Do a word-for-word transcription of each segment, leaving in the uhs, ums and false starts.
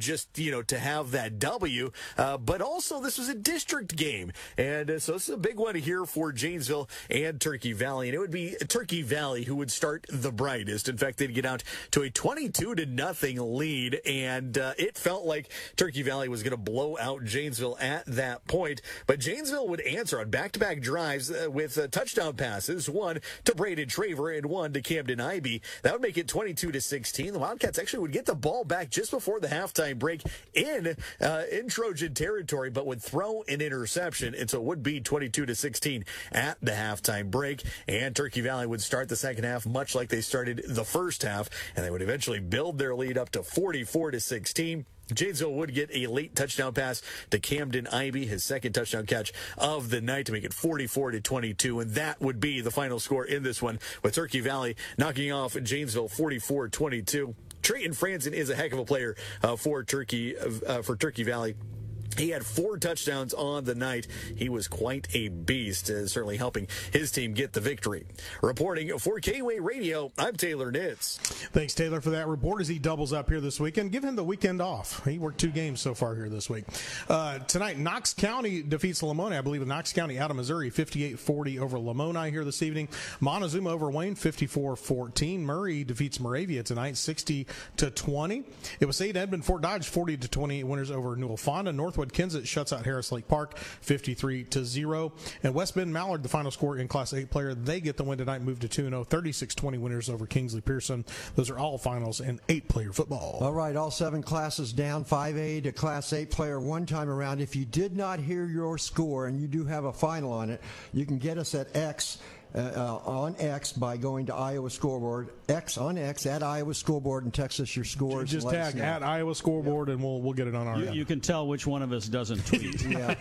just, you know, to have that W, uh, but also this was a district game. And uh, so this is a big one here for Janesville and Turkey Valley. And it would be Turkey Valley who would start the brightest. In fact, they'd get out to a twenty-two to nothing lead. And uh, it felt like Turkey Valley was going to blow out Janesville at that point. But Janesville would answer on back-to-back drives uh, with uh, touchdown passes, one to Braden Traver and one to Camden Ivey. That would make it twenty-two to sixteen. The Wildcats actually would get the ball back just before the halftime break in uh, in Trojan territory, but would throw an interception, and so it would be twenty-two to sixteen at the halftime break. And Turkey Valley would start the second half much like they started the first half, and they would eventually build their lead up to forty-four to sixteen. Janesville would get a late touchdown pass to Camden Ivey, his second touchdown catch of the night, to make it forty-four to twenty-two, and that would be the final score in this one, with Turkey Valley knocking off Janesville forty-four twenty-two. Trayton Franzen is a heck of a player uh, for Turkey uh, for Turkey Valley. He had four touchdowns on the night. He was quite a beast, uh, certainly helping his team get the victory. Reporting for K-Way Radio, I'm Taylor Nitz. Thanks, Taylor, for that report as he doubles up here this weekend. Give him the weekend off. He worked two games so far here this week. Uh, tonight, Knox County defeats Lamoni. I believe Knox County out of Missouri, fifty-eight forty over Lamoni here this evening. Montezuma over Wayne, fifty-four fourteen. Murray defeats Moravia tonight, sixty to twenty. It was Saint Edmund Fort Dodge, forty to twenty-eight winners over Newell Fonda. Northwood Kensett shuts out Harris Lake Park, fifty-three to zero. And West Bend Mallard, the final score in Class eight player, they get the win tonight, move to two and oh, thirty-six twenty winners over Kingsley Pearson. Those are all finals in eight-player football. All right, all seven classes down, five A to Class eight player one time around. If you did not hear your score and you do have a final on it, you can get us at X. Uh, uh, on X by going to Iowa Scoreboard, X on X at Iowa Scoreboard, and text us your scores. Just tag at Iowa Scoreboard, yep. and we'll we'll get it on our you, end. You can tell which one of us doesn't tweet. Yeah,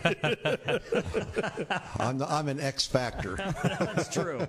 I'm the, I'm an X factor. That's true.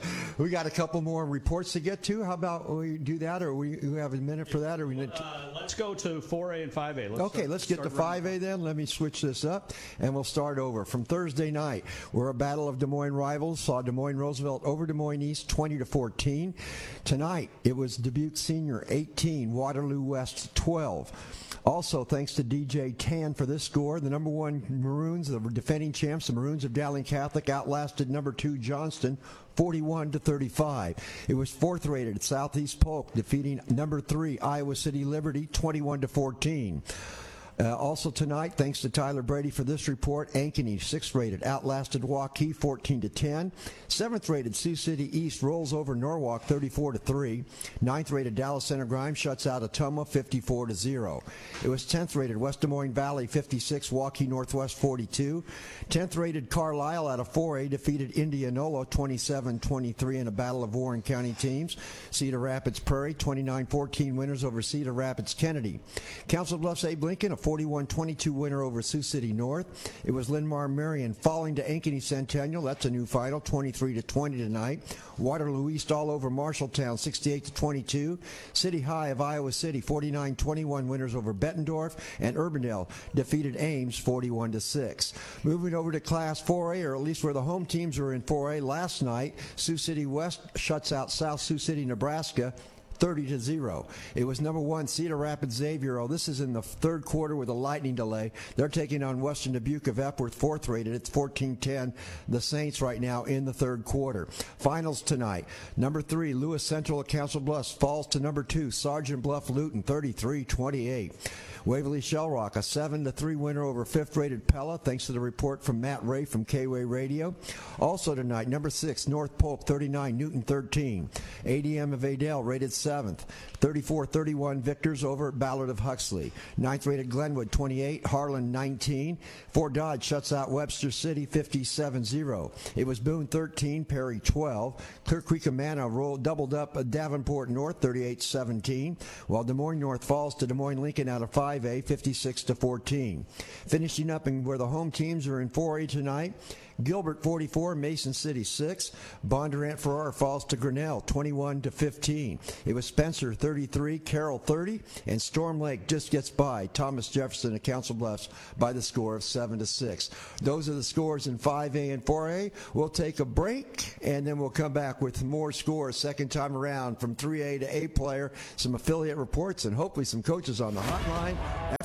We got a couple more reports to get to. How about we do that, or we, we have a minute for that, or we need to... uh, let's go to four A and five A. Let's okay, start, let's get to five A then. Let me switch this up, and we'll start over from Thursday night, where a battle of Des Moines rivals saw Des Moines Roosevelt over Des Moines East twenty to fourteen. Tonight it was Dubuque Senior eighteen, Waterloo West twelve. Also, thanks to D J Tan for this score, the number one Maroons, the defending champs, the Maroons of Dowling Catholic, outlasted number two Johnston forty-one to thirty-five. It was fourth rated Southeast Polk defeating number three Iowa City Liberty twenty-one to fourteen. Uh, also tonight, thanks to Tyler Brady for this report, Ankeny, sixth rated, outlasted Waukee fourteen to ten. seventh rated Sioux City East rolls over Norwalk thirty-four to three. ninth rated Dallas Center Grimes shuts out Ottumwa fifty-four to zero. It was tenth rated West Des Moines Valley fifty-six, Waukee Northwest forty-two. tenth rated Carlisle out of four A defeated Indianola twenty-seven twenty-three in a battle of Warren County teams. Cedar Rapids Prairie twenty-nine fourteen winners over Cedar Rapids Kennedy. Council Bluffs Abe Lincoln a forty-one twenty-two winner over Sioux City North. It was Linn-Mar Marion falling to Ankeny Centennial. That's a new final, twenty-three to twenty tonight. Waterloo East all over Marshalltown, sixty-eight to twenty-two. City High of Iowa City, forty-nine twenty-one winners over Bettendorf, and Urbandale defeated Ames, forty-one to six. Moving over to Class four A, or at least where the home teams were in four A last night, Sioux City West shuts out South Sioux City, Nebraska, thirty to zero. It was number one Cedar Rapids Xavier. Oh, this is in the third quarter with a lightning delay. They're taking on Western Dubuque of Epworth, fourth rated. It's fourteen ten. The Saints right now in the third quarter. Finals tonight. Number three, Lewis Central of Council Bluffs falls to number two, Sergeant Bluff Luton, thirty-three twenty-eight. Waverly Shellrock, a seven to three winner over fifth rated Pella, thanks to the report from Matt Ray from K-Way Radio. Also tonight, number six, North Polk, thirty-nine, Newton, thirteen. A D M of Adel rated seventh, thirty-four thirty-one victors over Ballard of Huxley. ninth rated Glenwood, twenty-eight, Harlan, nineteen. Fort Dodge shuts out Webster City, fifty-seven zero. It was Boone, thirteen, Perry, twelve. Clear Creek Amana rolled, doubled up Davenport North, thirty-eight seventeen, while Des Moines North falls to Des Moines Lincoln out of five A, fifty-six to fourteen. Finishing up in where the home teams are in four A tonight, Gilbert forty-four, Mason City six. Bondurant Farrar falls to Grinnell twenty-one to fifteen. It was Spencer thirty-three, Carroll thirty, and Storm Lake just gets by Thomas Jefferson at Council Bluffs by the score of seven to six. Those are the scores in five A and four A. We'll take a break and then we'll come back with more scores second time around from three A to A player, some affiliate reports, and hopefully some coaches on the hotline.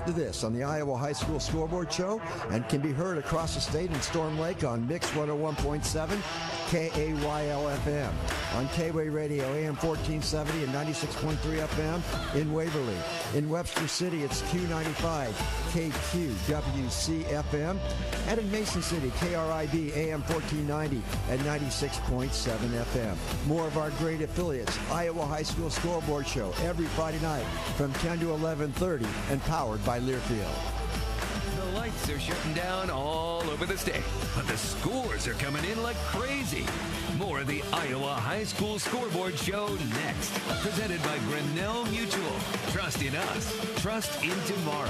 after this on the Iowa High School Scoreboard Show and can be heard across the state in Storm Lake on Mix one oh one point seven K A Y L F M, on K-Way Radio A M fourteen seventy and ninety-six point three F M in Waverly. In Webster City, it's Q ninety-five K Q W C F M, and in Mason City, K R I B A M fourteen ninety and ninety-six point seven F M. More of our great affiliates, Iowa High School Scoreboard Show, every Friday night from ten to eleven thirty and powered by Learfield. The lights are shutting down all over the state, but the scores are coming in like crazy. More of the Iowa High School Scoreboard Show next. Presented by Grinnell Mutual. Trust in us. Trust in tomorrow.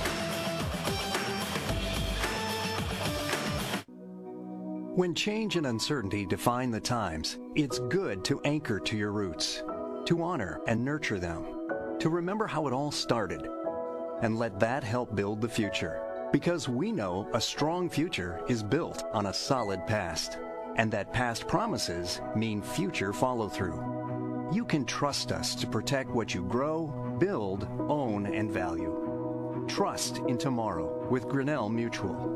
When change and uncertainty define the times, it's good to anchor to your roots, to honor and nurture them, to remember how it all started, and let that help build the future. Because we know a strong future is built on a solid past, and that past promises mean future follow-through. You can trust us to protect what you grow, build, own, and value. Trust in tomorrow with Grinnell Mutual.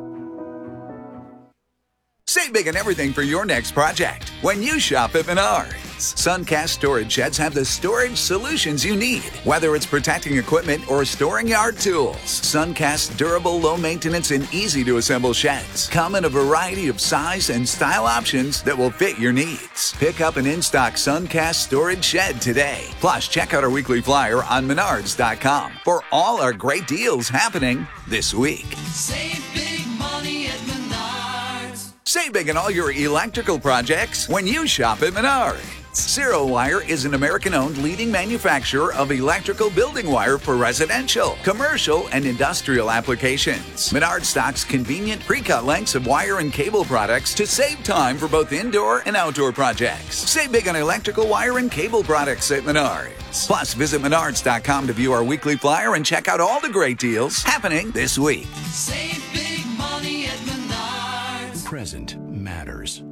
Save big on everything for your next project when you shop at Menards. Suncast storage sheds have the storage solutions you need, whether it's protecting equipment or storing yard tools. Suncast's durable, low-maintenance, and easy-to-assemble sheds come in a variety of size and style options that will fit your needs. Pick up an in-stock Suncast storage shed today. Plus, check out our weekly flyer on menards dot com for all our great deals happening this week. Save big money at Menards. Save big on all your electrical projects when you shop at Menards. Zero Wire is an American-owned leading manufacturer of electrical building wire for residential, commercial, and industrial applications. Menards stocks convenient pre-cut lengths of wire and cable products to save time for both indoor and outdoor projects. Save big on electrical wire and cable products at Menards. Plus, visit menards dot com to view our weekly flyer and check out all the great deals happening this week. Save big money at Menards. Present matters.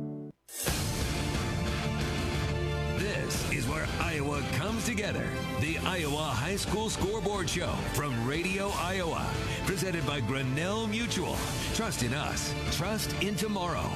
This is where Iowa comes together. The Iowa High School Scoreboard Show from Radio Iowa. Presented by Grinnell Mutual. Trust in us. Trust in tomorrow.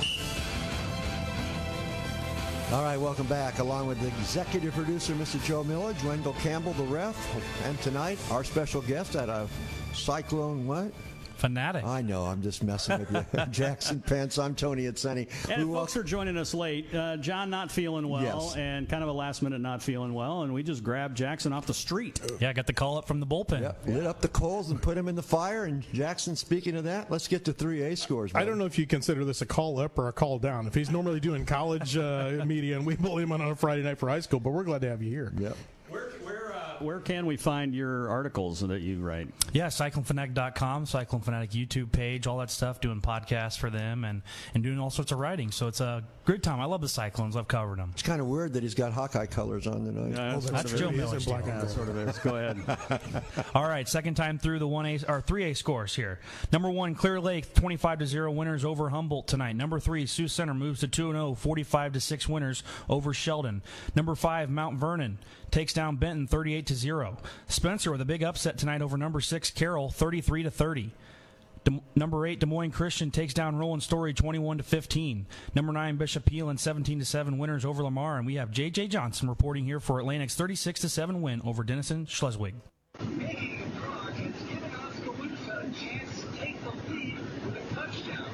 All right, welcome back. Along with the executive producer, Mister Joe Miller, Wendell Campbell, the ref, and tonight, our special guest at a Cyclone what? Fanatic. I know, I'm just messing with you. Jackson Pence, I'm Tony Atseni. And we folks welcome- are joining us late. Uh, John not feeling well, yes. and kind of a last minute not feeling well, and we just grabbed Jackson off the street. Yeah, I got the call up from the bullpen. Yep. Lit up the coals and put him in the fire. And Jackson, speaking of that, let's get to three A scores. I don't know if you consider this a call up or a call down. If he's normally doing college uh, media and we pull him on on a Friday night for high school, but we're glad to have you here. Yep. Where, where, uh, where can we find your articles that you write? Yeah, cyclone fanatic dot com, Cyclone Fanatic YouTube page, all that stuff, doing podcasts for them and, and doing all sorts of writing. So it's a great time. I love the Cyclones. I've covered them. It's kind of weird that he's got Hawkeye colors on tonight. Yeah, Oh, that's That's Joe Miller. black and Yeah, gold. sort of is. Go ahead. All right, second time through the one A or three A scores here. Number one, Clear Lake, twenty-five to zero winners over Humboldt tonight. Number three, Sioux Center moves to two and oh, forty-five to six winners over Sheldon. Number five, Mount Vernon takes down Benton, thirty-eight to zero. Spencer with a big upset tonight over number six, Carroll, thirty-three to thirty. Des- number eight, Des Moines Christian takes down Roland Story, twenty-one to fifteen. Number nine, Bishop Peelan, seventeen to seven winners over Lamar, and we have J J Johnson reporting here for Atlantic's thirty-six to seven win over Denison Schleswig. Making a frog has given Oscar Winfield a chance to take the lead with a touchdown.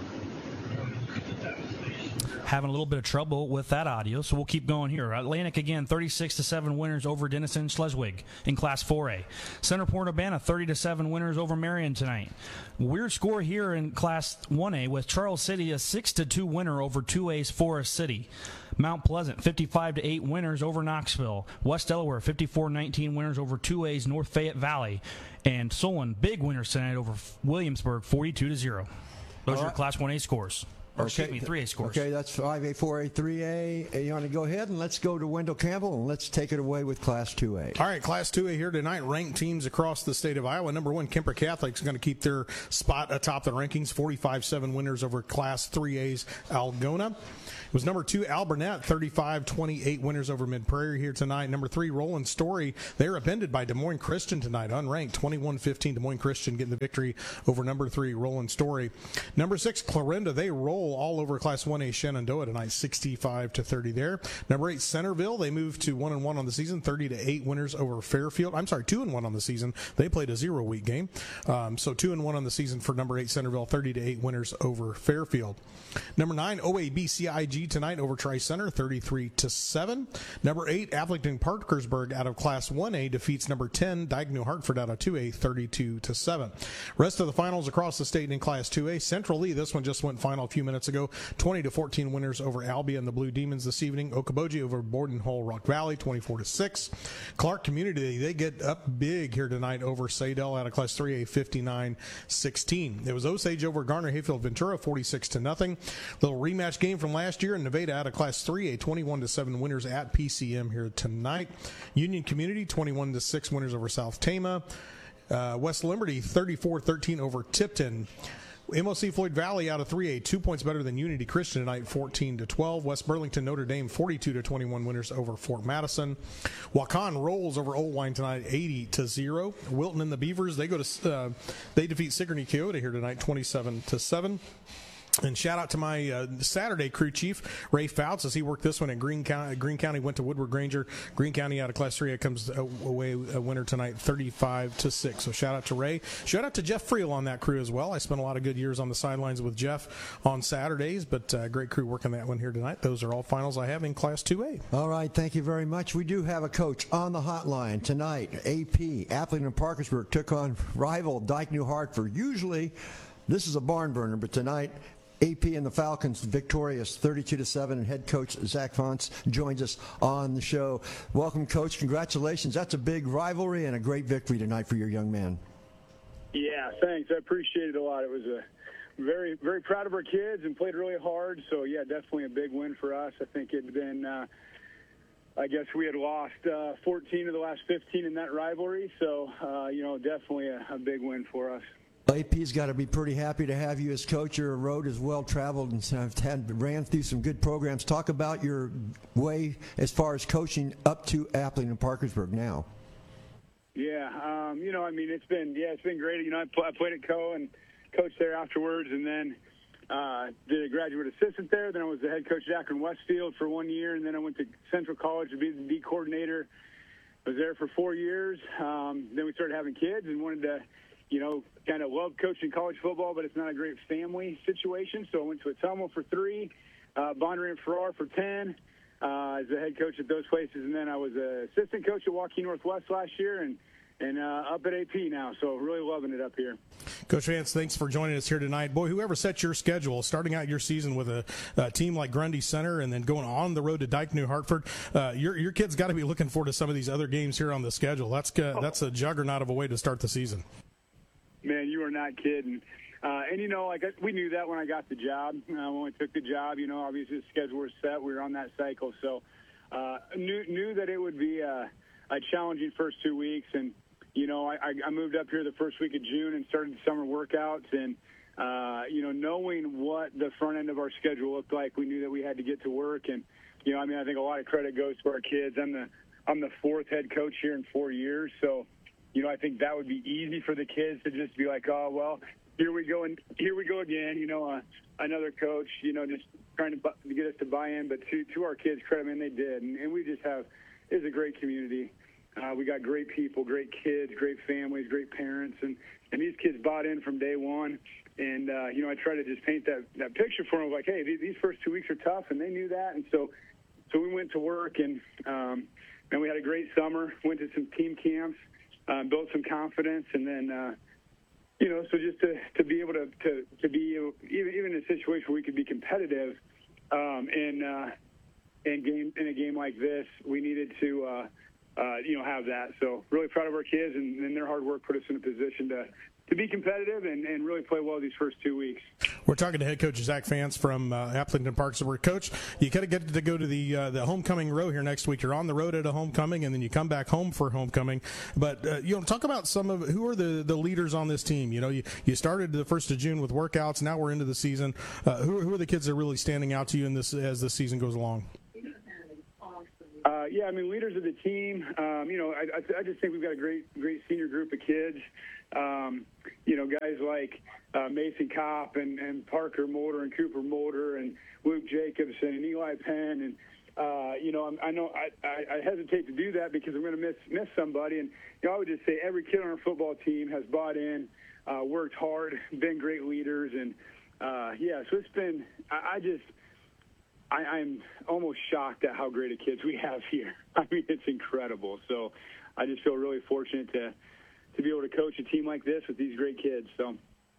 Having a little bit of trouble with that audio, so we'll keep going here. Atlantic again, thirty-six to seven winners over Denison Schleswig in Class four A. Center Port Urbana, thirty to seven winners over Marion tonight. Weird score here in Class one A with Charles City, a six to two winner over two A's Forest City. Mount Pleasant, fifty-five to eight winners over Knoxville. West Delaware, fifty-four nineteen winners over two A's North Fayette Valley. And Solon, big winners tonight over Williamsburg, forty-two to zero. Those are your Class one A scores. Or excuse me, three A scores. Okay, that's five A, four A, three A. You want to go ahead and let's go to Wendell Campbell and let's take it away with Class two A. All right, Class two A here tonight. Ranked teams across the state of Iowa. Number one, Kemper Catholic's going to keep their spot atop the rankings. forty-five seven winners over Class three A's Algona. It was number two, Alburnett, thirty-five twenty-eight winners over Mid-Prairie here tonight. Number three, Roland Story. They're upended by Des Moines Christian tonight, unranked, twenty-one fifteen. Des Moines Christian getting the victory over number three, Roland Story. Number six, Clarinda. They roll all over Class one A Shenandoah tonight, sixty-five to thirty there. Number eight, Centerville. They moved to one and one on the season, thirty to eight winners over Fairfield. I'm sorry, two and one on the season. They played a zero week game, um, so two and one on the season for number eight, Centerville, thirty to eight winners over Fairfield. Number nine, O A B C I G tonight over Tri-Center, thirty-three to seven. Number eight, Appleton Parkersburg out of Class one A defeats number ten, Dyke New Hartford out of two A, thirty-two to seven. Rest of the finals across the state in Class two A. Central Lee, this one just went final a few minutes ago, twenty to fourteen winners over Albia and the Blue Demons this evening. Okoboji over Borden Hole Rock Valley, twenty-four to six. Clark Community, they get up big here tonight over Sadell out of Class three A, fifty-nine sixteen. It was Osage over Garner Hayfield Ventura, forty-six to nothing. Little rematch game from last year in Nevada out of Class three A, twenty-one to seven winners at P C M here tonight. Union Community, twenty-one to six winners over South Tama. Uh, West Liberty, thirty-four thirteen over Tipton. M O C Floyd Valley out of three A, two points better than Unity Christian tonight, fourteen to twelve. West Burlington Notre Dame, forty-two to twenty-one winners over Fort Madison. Waukon rolls over Old Wine tonight, eighty to zero. Wilton and the Beavers, they go to uh, they defeat Sigourney Keota here tonight, twenty-seven to seven. And shout out to my uh, Saturday crew chief, Ray Fouts, as he worked this one at Greene County. Greene County went to Woodward Granger. Greene County out of Class three A comes away a winner tonight, thirty-five to six. So shout out to Ray. Shout out to Jeff Friel on that crew as well. I spent a lot of good years on the sidelines with Jeff on Saturdays, but uh, great crew working that one here tonight. Those are all finals I have in Class two A. All right, thank you very much. We do have a coach on the hotline tonight. A P, Appleton Parkersburg took on rival Dyke New Hartford. Usually, this is a barn burner, but tonight, A P and the Falcons victorious thirty-two to seven, and head coach Zach Fonts joins us on the show. Welcome, Coach. Congratulations. That's a big rivalry and a great victory tonight for your young man. Yeah, thanks. I appreciate it a lot. It was a very, very proud of our kids and played really hard. So, yeah, definitely a big win for us. I think it had been, uh, I guess we had lost uh, fourteen of the last fifteen in that rivalry. So, uh, you know, definitely a, a big win for us. A P's got to be pretty happy to have you as coach. Your road is well traveled and have had, ran through some good programs. Talk about your way as far as coaching up to Appleton and Parkersburg now. Yeah, um, you know, I mean, it's been yeah, it's been great. You know, I, pl- I played at Co and coached there afterwards, and then uh, did a graduate assistant there. Then I was the head coach at Akron Westfield for one year, and then I went to Central College to be the D coordinator. I was there for four years. Um, then we started having kids and wanted to, you know, kind of love coaching college football, but it's not a great family situation. So I went to Atomo for three, uh, Bondurant and Farrar for ten, uh, as the head coach at those places. And then I was an assistant coach at Waukee Northwest last year and, and uh, up at A P now. So really loving it up here. Coach Vance, thanks for joining us here tonight. Boy, whoever set your schedule, starting out your season with a, a team like Grundy Center and then going on the road to Dyke New Hartford, uh, your your kids got to be looking forward to some of these other games here on the schedule. That's uh, that's a juggernaut of a way to start the season. Man, you are not kidding. Uh, and, you know, like we knew that when I got the job. Uh, when we took the job, you know, obviously the schedule was set. We were on that cycle. So uh, knew knew that it would be a, a challenging first two weeks. And, you know, I, I moved up here the first week of June and started summer workouts. And, uh, you know, knowing what the front end of our schedule looked like, we knew that we had to get to work. And, you know, I mean, I think a lot of credit goes to our kids. I'm the I'm the fourth head coach here in four years. So, you know, I think that would be easy for the kids to just be like, oh, well, here we go, and here we go again. You know, uh, another coach, you know, just trying to, bu- to get us to buy in. But to, to our kids, credit, man, they did. And, and we just have, it's a great community. Uh, we got great people, great kids, great families, great parents. And, and these kids bought in from day one. And, uh, you know, I try to just paint that, that picture for them, like, hey, these, these first two weeks are tough, and they knew that. And so, so we went to work, and, um, and we had a great summer, went to some team camps. Uh, built some confidence, and then, uh, you know, so just to, to be able to, to, to be even even in a situation where we could be competitive um, in, uh, in, game, in a game like this, we needed to, uh, uh, you know, have that. So really proud of our kids, and, and their hard work put us in a position to, to be competitive and, and really play well these first two weeks. We're talking to head coach Zach Fance from uh, Appleton Parkersburg. Coach, you kind of get to go to the uh, the homecoming row here next week. You're on the road at a homecoming, and then you come back home for homecoming. But uh, you know, talk about some of who are the, the leaders on this team. You know, you, you started the first of June with workouts. Now we're into the season. Uh, who, who are the kids that are really standing out to you in this as the season goes along? Uh, yeah, I mean, leaders of the team. Um, you know, I, I, I just think we've got a great, great senior group of kids. Um, you know, guys like uh, Mason Kopp and, and Parker Mulder and Cooper Mulder and Luke Jacobson and Eli Penn. And, uh, you know, I'm, I know I, I, I hesitate to do that because I'm going to miss miss somebody. And, you know, I would just say every kid on our football team has bought in, uh, worked hard, been great leaders. And, uh, yeah, so it's been I, I just – I, I'm almost shocked at how great of kids we have here. I mean, it's incredible. So I just feel really fortunate to to be able to coach a team like this with these great kids. So,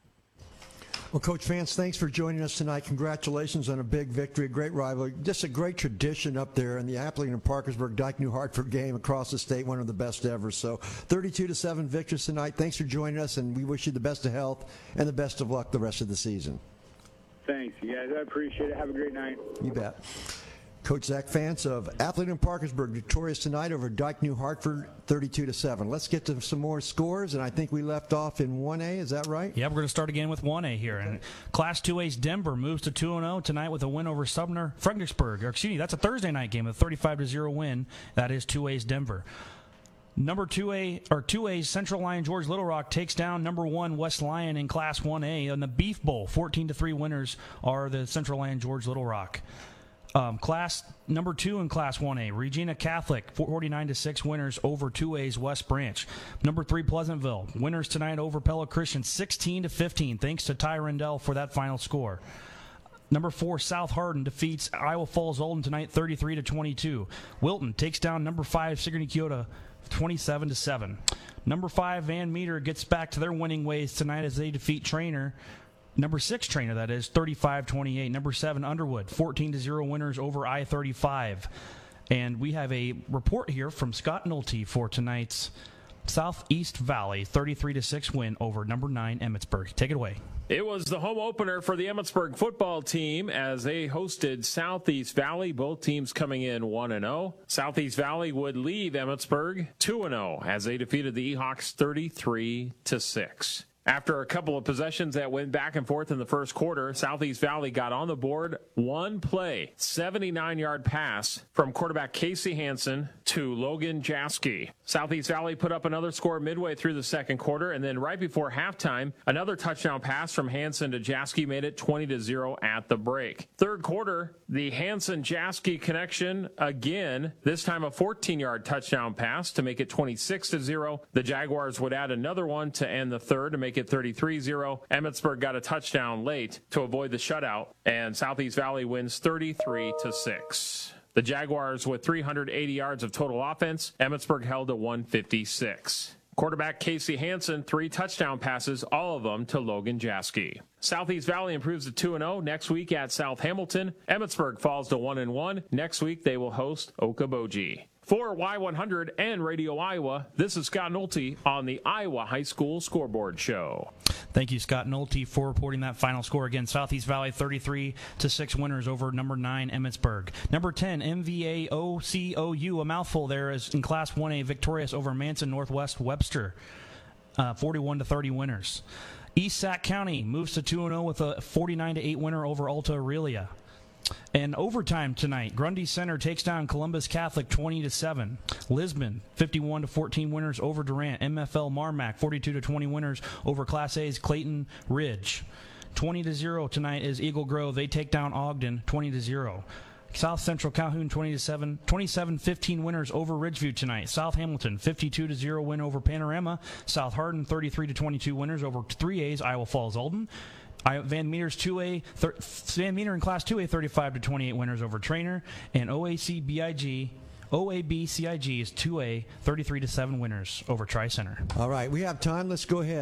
well, Coach Fance, thanks for joining us tonight. Congratulations on a big victory, a great rivalry, just a great tradition up there in the Appleton and Parkersburg Dyke New Hartford game across the state, one of the best ever. So, thirty-two to seven victories tonight. Thanks for joining us, and we wish you the best of health and the best of luck the rest of the season. Thanks, you guys. I appreciate it. Have a great night. You bet. Coach Zach Fance of Appleton and Parkersburg victorious tonight over Dyke New Hartford, thirty-two to seven. Let's get to some more scores, and I think we left off in one A. Is that right? Yeah, we're going to start again with one A here. And Class two A's Denver moves to two and oh tonight with a win over Sumner Fredericksburg. Or excuse me, that's a Thursday night game, a thirty-five to zero win. That is two A's Denver. Number two A or two A's Central Lyon George Little Rock takes down number one West Lyon in Class one A in the Beef Bowl. fourteen to three winners are the Central Lyon George Little Rock. Um, class number two in Class one A, Regina Catholic, forty-nine to six winners over two A's West Branch. Number three, Pleasantville, winners tonight over Pella Christian, sixteen to fifteen, thanks to Ty Rendell for that final score. Number four, South Hardin defeats Iowa Falls Olden tonight, thirty-three to twenty-two. Wilton takes down number five, Sigourney Keota, twenty-seven to seven. Number five, Van Meter gets back to their winning ways tonight as they defeat Trainer. Number six, Trainer, that is, thirty-five twenty-eight. Number seven, Underwood, fourteen to zero winners over I thirty-five. And we have a report here from Scott Nolte for tonight's Southeast Valley, thirty-three to six win over number nine, Emmitsburg. Take it away. It was the home opener for the Emmitsburg football team as they hosted Southeast Valley, both teams coming in one and oh. Southeast Valley would leave Emmitsburg two and oh as they defeated the E-Hawks thirty-three to six. After a couple of possessions that went back and forth in the first quarter, Southeast Valley got on the board one play, seventy-nine-yard pass from quarterback Casey Hansen to Logan Jaski. Southeast Valley put up another score midway through the second quarter, and then right before halftime, another touchdown pass from Hansen to Jaski made it twenty to zero at the break. Third quarter, the Hansen-Jaski connection again, this time a fourteen-yard touchdown pass to make it twenty-six to zero. The Jaguars would add another one to end the third to make it thirty-three zero. Emmitsburg got a touchdown late to avoid the shutout, and Southeast Valley wins thirty-three to six. The Jaguars with three hundred eighty yards of total offense. Emmitsburg held to one fifty-six. Quarterback Casey Hansen, three touchdown passes, all of them to Logan Jaski. Southeast Valley improves to two and oh next week at South Hamilton. Emmitsburg falls to one and one. Next week they will host Okoboji. For Y one hundred and Radio Iowa, this is Scott Nolte on the Iowa High School Scoreboard Show. Thank you, Scott Nolte, for reporting that final score. Again, Southeast Valley thirty-three to six winners over number nine, Emmitsburg. Number ten, M V A O C O U, a mouthful there, is in Class one A victorious over Manson Northwest Webster, uh, forty-one to thirty winners. East Sac County moves to two and oh with a forty-nine to eight winner over Alta Aurelia. And overtime tonight, Grundy Center takes down Columbus Catholic twenty to seven. Lisbon fifty-one to fourteen winners over Durant. M F L Marmac forty-two to twenty winners over Class A's Clayton Ridge. twenty to zero tonight is Eagle Grove. They take down Ogden twenty to zero. South Central Calhoun twenty to seven, twenty-seven fifteen winners over Ridgeview tonight. South Hamilton fifty-two to zero win over Panorama. South Hardin thirty-three to twenty-two winners over three A's Iowa Falls Olden. Van Meter's two A, thir- Van Meter in Class two A, thirty-five to twenty-eight winners over Trainer, and O A C B I G, O A B C I G is two A, thirty-three to seven winners over Tri-Center. All right, we have time. Let's go ahead.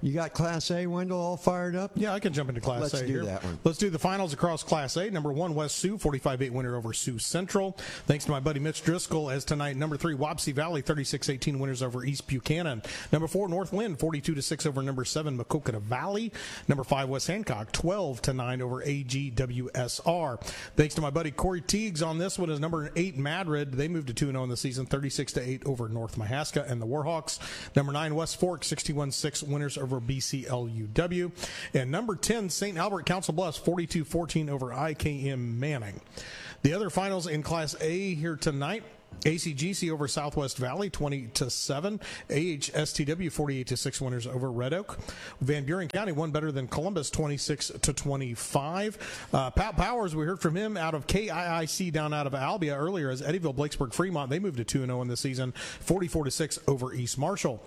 You got Class A, Wendell, all fired up? Yeah, I can jump into Class Let's A do here. that one. Let's do the finals across Class A. Number one, West Sioux, forty-five eight winner over Sioux Central. Thanks to my buddy Mitch Driscoll, as tonight, number three, Wapsie Valley, thirty-six eighteen winners over East Buchanan. Number four, Northwind, forty-two to six over number seven, Maquoketa Valley. Number five, West Hancock, twelve to nine over A G W S R. Thanks to my buddy Corey Teagues on this one, is number eight, Madrid. They moved to two and oh in the season, thirty-six to eight over North Mahaska and the Warhawks. Number nine, West Fork, sixty-one six winners over B C L U W. And number ten, Saint Albert Council Bluffs, forty-two fourteen over I K M Manning. The other finals in Class A here tonight: A C G C over Southwest Valley, twenty to seven. A H S T W, forty-eight to six winners over Red Oak. Van Buren County won better than Columbus, twenty-six to twenty-five. Uh, Pat Powers, we heard from him out of K I I C down out of Albia earlier, as Eddyville, Blakesburg, Fremont, they moved to two and oh in the season, forty-four to six over East Marshall.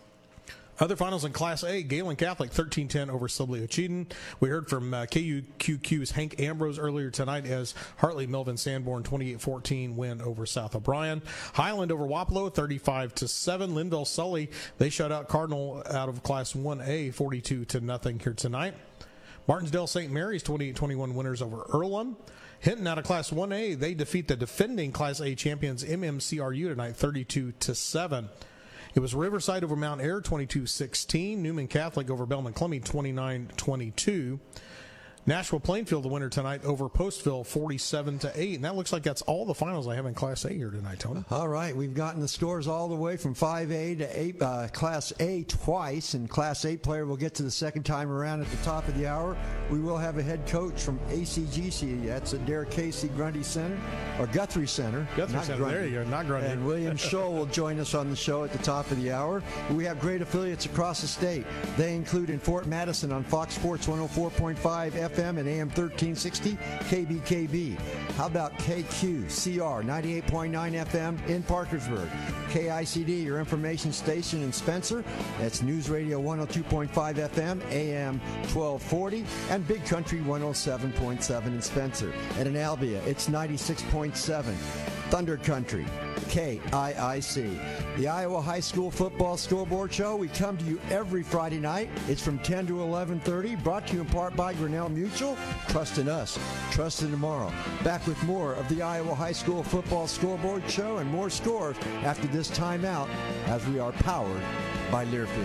Other finals in Class A, Galen Catholic thirteen ten over Sibley Ocheden. We heard from uh, K U Q Q's Hank Ambrose earlier tonight, as Hartley Melvin Sanborn twenty-eight fourteen win over South O'Brien. Highland over Wapello thirty-five to seven. Linville Sully, they shut out Cardinal out of Class one A forty-two to nothing here tonight. Martinsdale Saint Mary's twenty-eight twenty-one winners over Earlham. Hinton out of Class one A, they defeat the defending Class A champions M M C R U tonight thirty-two to seven. It was Riverside over Mount Ayr, twenty-two sixteen. Newman Catholic over Belmont Clemmy, twenty-nine twenty-two. Nashville Plainfield, the winner tonight, over Postville, forty-seven to eight. And that looks like that's all the finals I have in Class A here tonight, Tony. All right, we've gotten the scores all the way from five A to eight, uh, Class A twice, and Class eight player will get to the second time around at the top of the hour. We will have a head coach from A C G C. That's at Derek Casey Grundy Center, or Guthrie Center. Guthrie not Center, Grundy. there you go, not Grundy. And William Scholl will join us on the show at the top of the hour. We have great affiliates across the state. They include in Fort Madison on Fox Sports one oh four point five F M and A M thirteen sixty K B K B. How about K Q C R ninety-eight point nine F M in Parkersburg? K I C D, your information station in Spencer. That's News Radio one oh two point five F M, A M twelve forty, and Big Country one oh seven point seven in Spencer. And in Albia, it's ninety-six point seven. Thunder Country, K I I C. The Iowa High School Football Scoreboard Show, we come to you every Friday night. It's from ten to eleven thirty, brought to you in part by Grinnell Mutual. Trust in us. Trust in tomorrow. Back with more of the Iowa High School Football Scoreboard Show and more scores after this timeout, as we are powered by Learfield.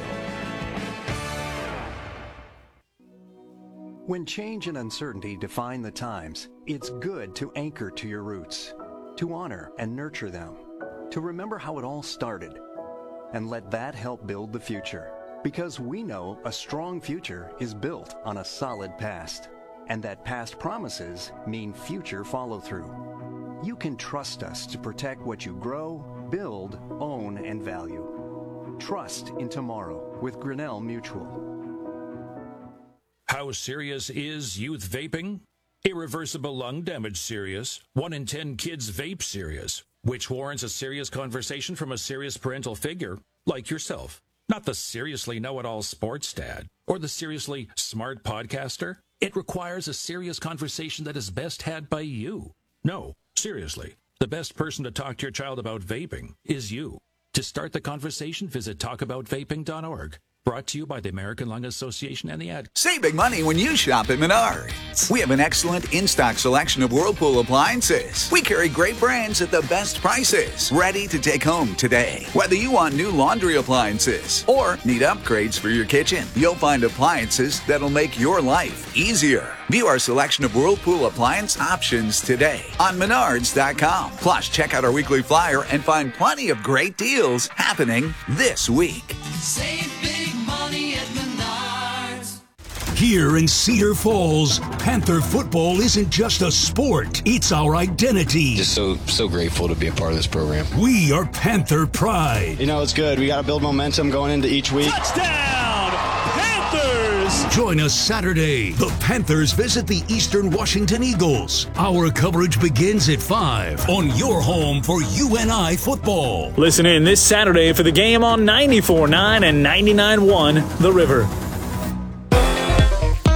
When change and uncertainty define the times, it's good to anchor to your roots, to honor and nurture them, to remember how it all started, and let that help build the future. Because we know a strong future is built on a solid past, and that past promises mean future follow-through. You can trust us to protect what you grow, build, own, and value. Trust in tomorrow with Grinnell Mutual. How serious is youth vaping? Irreversible lung damage serious. One in ten kids vape serious, which warrants a serious conversation from a serious parental figure like yourself. Not the seriously know-it-all sports dad or the seriously smart podcaster. It requires a serious conversation that is best had by you. No, seriously, the best person to talk to your child about vaping is you. To start the conversation, visit talk about vaping dot org. Brought to you by the American Lung Association and the ad. Save big money when you shop at Menards. We have an excellent in-stock selection of Whirlpool appliances. We carry great brands at the best prices, ready to take home today. Whether you want new laundry appliances or need upgrades for your kitchen, you'll find appliances that'll make your life easier. View our selection of Whirlpool appliance options today on Menards dot com. Plus, check out our weekly flyer and find plenty of great deals happening this week. Save big money at Menards. Here in Cedar Falls, Panther football isn't just a sport, it's our identity. Just so so grateful to be a part of this program. We are Panther Pride. You know, it's good. We got to build momentum going into each week. Touchdown, Panthers! Join us Saturday. The Panthers visit the Eastern Washington Eagles. Our coverage begins at five on your home for U N I football. Listen in this Saturday for the game on ninety-four point nine and ninety-nine point one The River.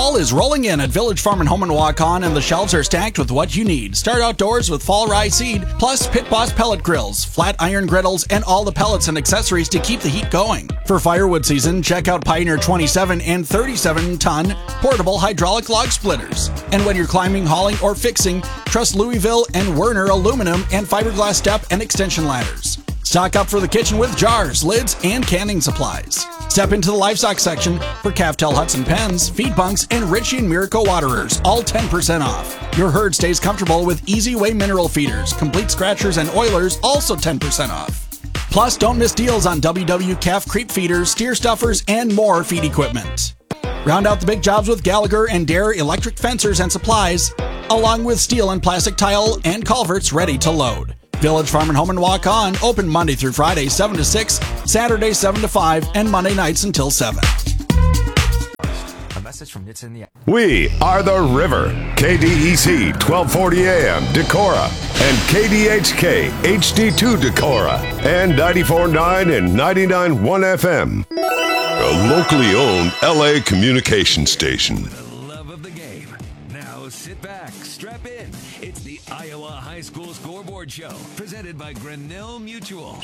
Fall is rolling in at Village Farm and Home and Walk On, and the shelves are stacked with what you need. Start outdoors with fall rye seed, plus Pit Boss pellet grills, flat iron griddles, and all the pellets and accessories to keep the heat going. For firewood season, check out Pioneer twenty-seven and thirty-seven ton portable hydraulic log splitters. And when you're climbing, hauling, or fixing, trust Louisville and Werner aluminum and fiberglass step and extension ladders. Stock up for the kitchen with jars, lids, and canning supplies. Step into the livestock section for Cavtel Hudson pens, feed bunks, and Ritchie and Miracle waterers, all ten percent off. Your herd stays comfortable with Easy Way mineral feeders, complete scratchers, and oilers, also ten percent off. Plus, don't miss deals on W W calf creep feeders, steer stuffers, and more feed equipment. Round out the big jobs with Gallagher and Dare electric fencers and supplies, along with steel and plastic tile and culverts ready to load. Village Farm and Home and Walk On, open Monday through Friday, seven to six, Saturday, seven to five, and Monday nights until seven. A message from Nits in the... We are the River. K D E C, twelve forty A M, Decorah. And K D H K, H D two Decorah. And ninety-four point nine and ninety-nine point one F M. A locally owned L A communication station. Love of the game. Now sit back, strap in. It's the Iowa High School Scoreboard Show, presented by Grinnell Mutual.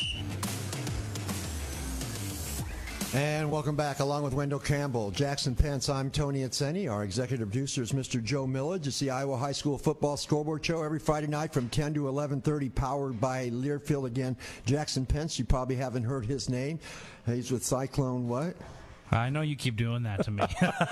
And welcome back, along with Wendell Campbell, Jackson Pence. I'm Tony Atseni. Our executive producer is Mister Joe Millage. It's the Iowa High School Football Scoreboard Show every Friday night from ten to eleven thirty, powered by Learfield. Again, Jackson Pence, you probably haven't heard his name. He's with Cyclone what? I know you keep doing that to me.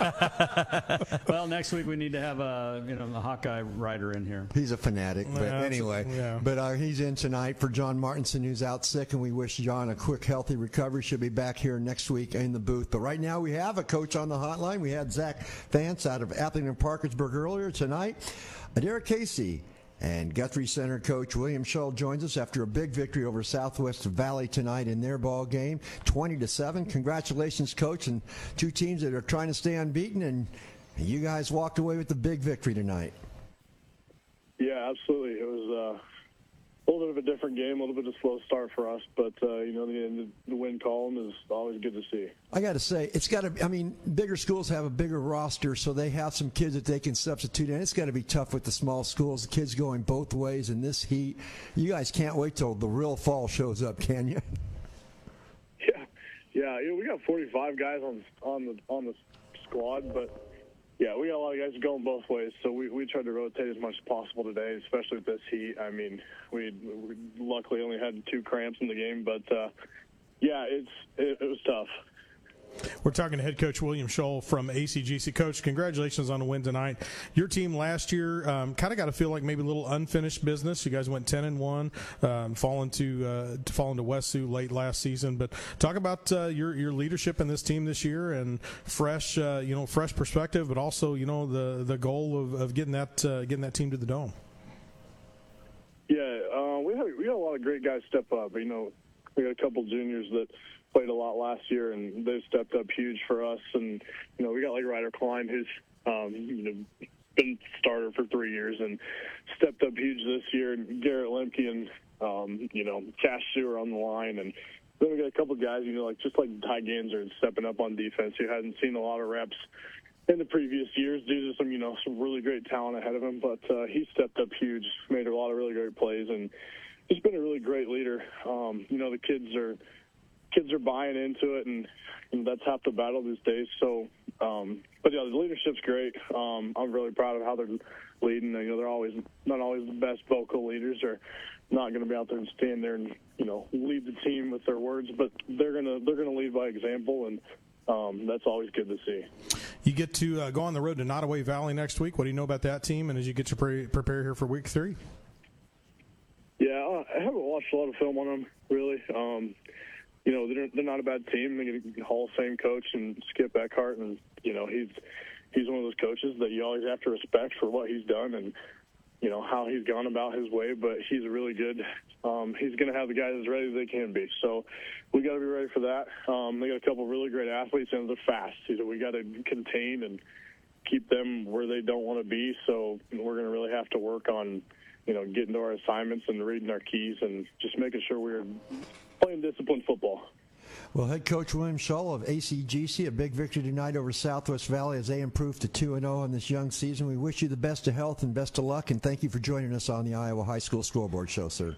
Well, next week we need to have a you know a Hawkeye writer in here. He's a fanatic, but Yeah, anyway. yeah. But uh, he's in tonight for John Martinson, who's out sick, and we wish John a quick, healthy recovery. Should be back here next week in the booth. But right now we have a coach on the hotline. We had Zach Vance out of Athleton Parkersburg earlier tonight. Derek Casey. And Guthrie Center coach William Shull joins us after a big victory over Southwest Valley tonight in their ball game, twenty to seven. Congratulations, coach, and two teams that are trying to stay unbeaten, and you guys walked away with the big victory tonight. Yeah, absolutely. It was uh, a little bit of a different game, a little bit of a slow start for us, but uh, you know the, the win column is always good to see. I got to say, it's got to. I mean, bigger schools have a bigger roster, so they have some kids that they can substitute, and it's got to be tough with the small schools. The kids going both ways in this heat. You guys can't wait till the real fall shows up, can you? Yeah, yeah. You know, we got forty-five guys on on the on the squad, but yeah, we got a lot of guys going both ways. So we we tried to rotate as much as possible today, especially with this heat. I mean, we, we luckily only had two cramps in the game, but uh, yeah, it's it, it was tough. We're talking to head coach William Shull from A C G C. Coach, congratulations on the win tonight. Your team last year um, kind of got to feel like maybe a little unfinished business. You guys went ten and one, um, falling to uh, to fall into West Sioux late last season. But talk about uh, your your leadership in this team this year and fresh uh, you know fresh perspective, but also you know the the goal of, of getting that uh, getting that team to the Dome. Yeah, uh, we had we had a lot of great guys step up. You know, we had a couple juniors that played a lot last year, and they stepped up huge for us. And you know, we got like Ryder Klein, who's um, you know been starter for three years and stepped up huge this year. And Garrett Lemke and um, you know Cash Sewer on the line, and then we got a couple guys, you know, like just like Ty Ganser stepping up on defense, who hadn't seen a lot of reps in the previous years due to some, you know, some really great talent ahead of him. But uh, he stepped up huge, made a lot of really great plays, and he's been a really great leader. Um, you know, the kids are kids are buying into it, and, and that's half the battle these days. So, um, but yeah, the leadership's great. Um, I'm really proud of how they're leading. You know, they're always not always the best vocal leaders. They're not going to be out there and stand there and, you know, lead the team with their words, but they're gonna they're gonna lead by example, and um, that's always good to see. You get to uh, go on the road to Nottoway Valley next week. What do you know about that team? And as you get to pre- prepare here for week three? Yeah, I haven't watched a lot of film on them, really. Um, you know, they're, they're not a bad team. They get a Hall of Fame coach and Skip Eckhart, and, you know, he's he's one of those coaches that you always have to respect for what he's done and, you know, how he's gone about his way, but he's really good. Um, he's going to have the guys as ready as they can be. So we got to be ready for that. Um, they got a couple of really great athletes, and they're fast. So we got to contain and keep them where they don't want to be. So we're going to really have to work on, you know, getting to our assignments and reading our keys and just making sure we're playing disciplined football. Well, head coach William Shull of A C G C, a big victory tonight over Southwest Valley as they improve to two and oh in this young season. We wish you the best of health and best of luck, and thank you for joining us on the Iowa High School Scoreboard Show, sir.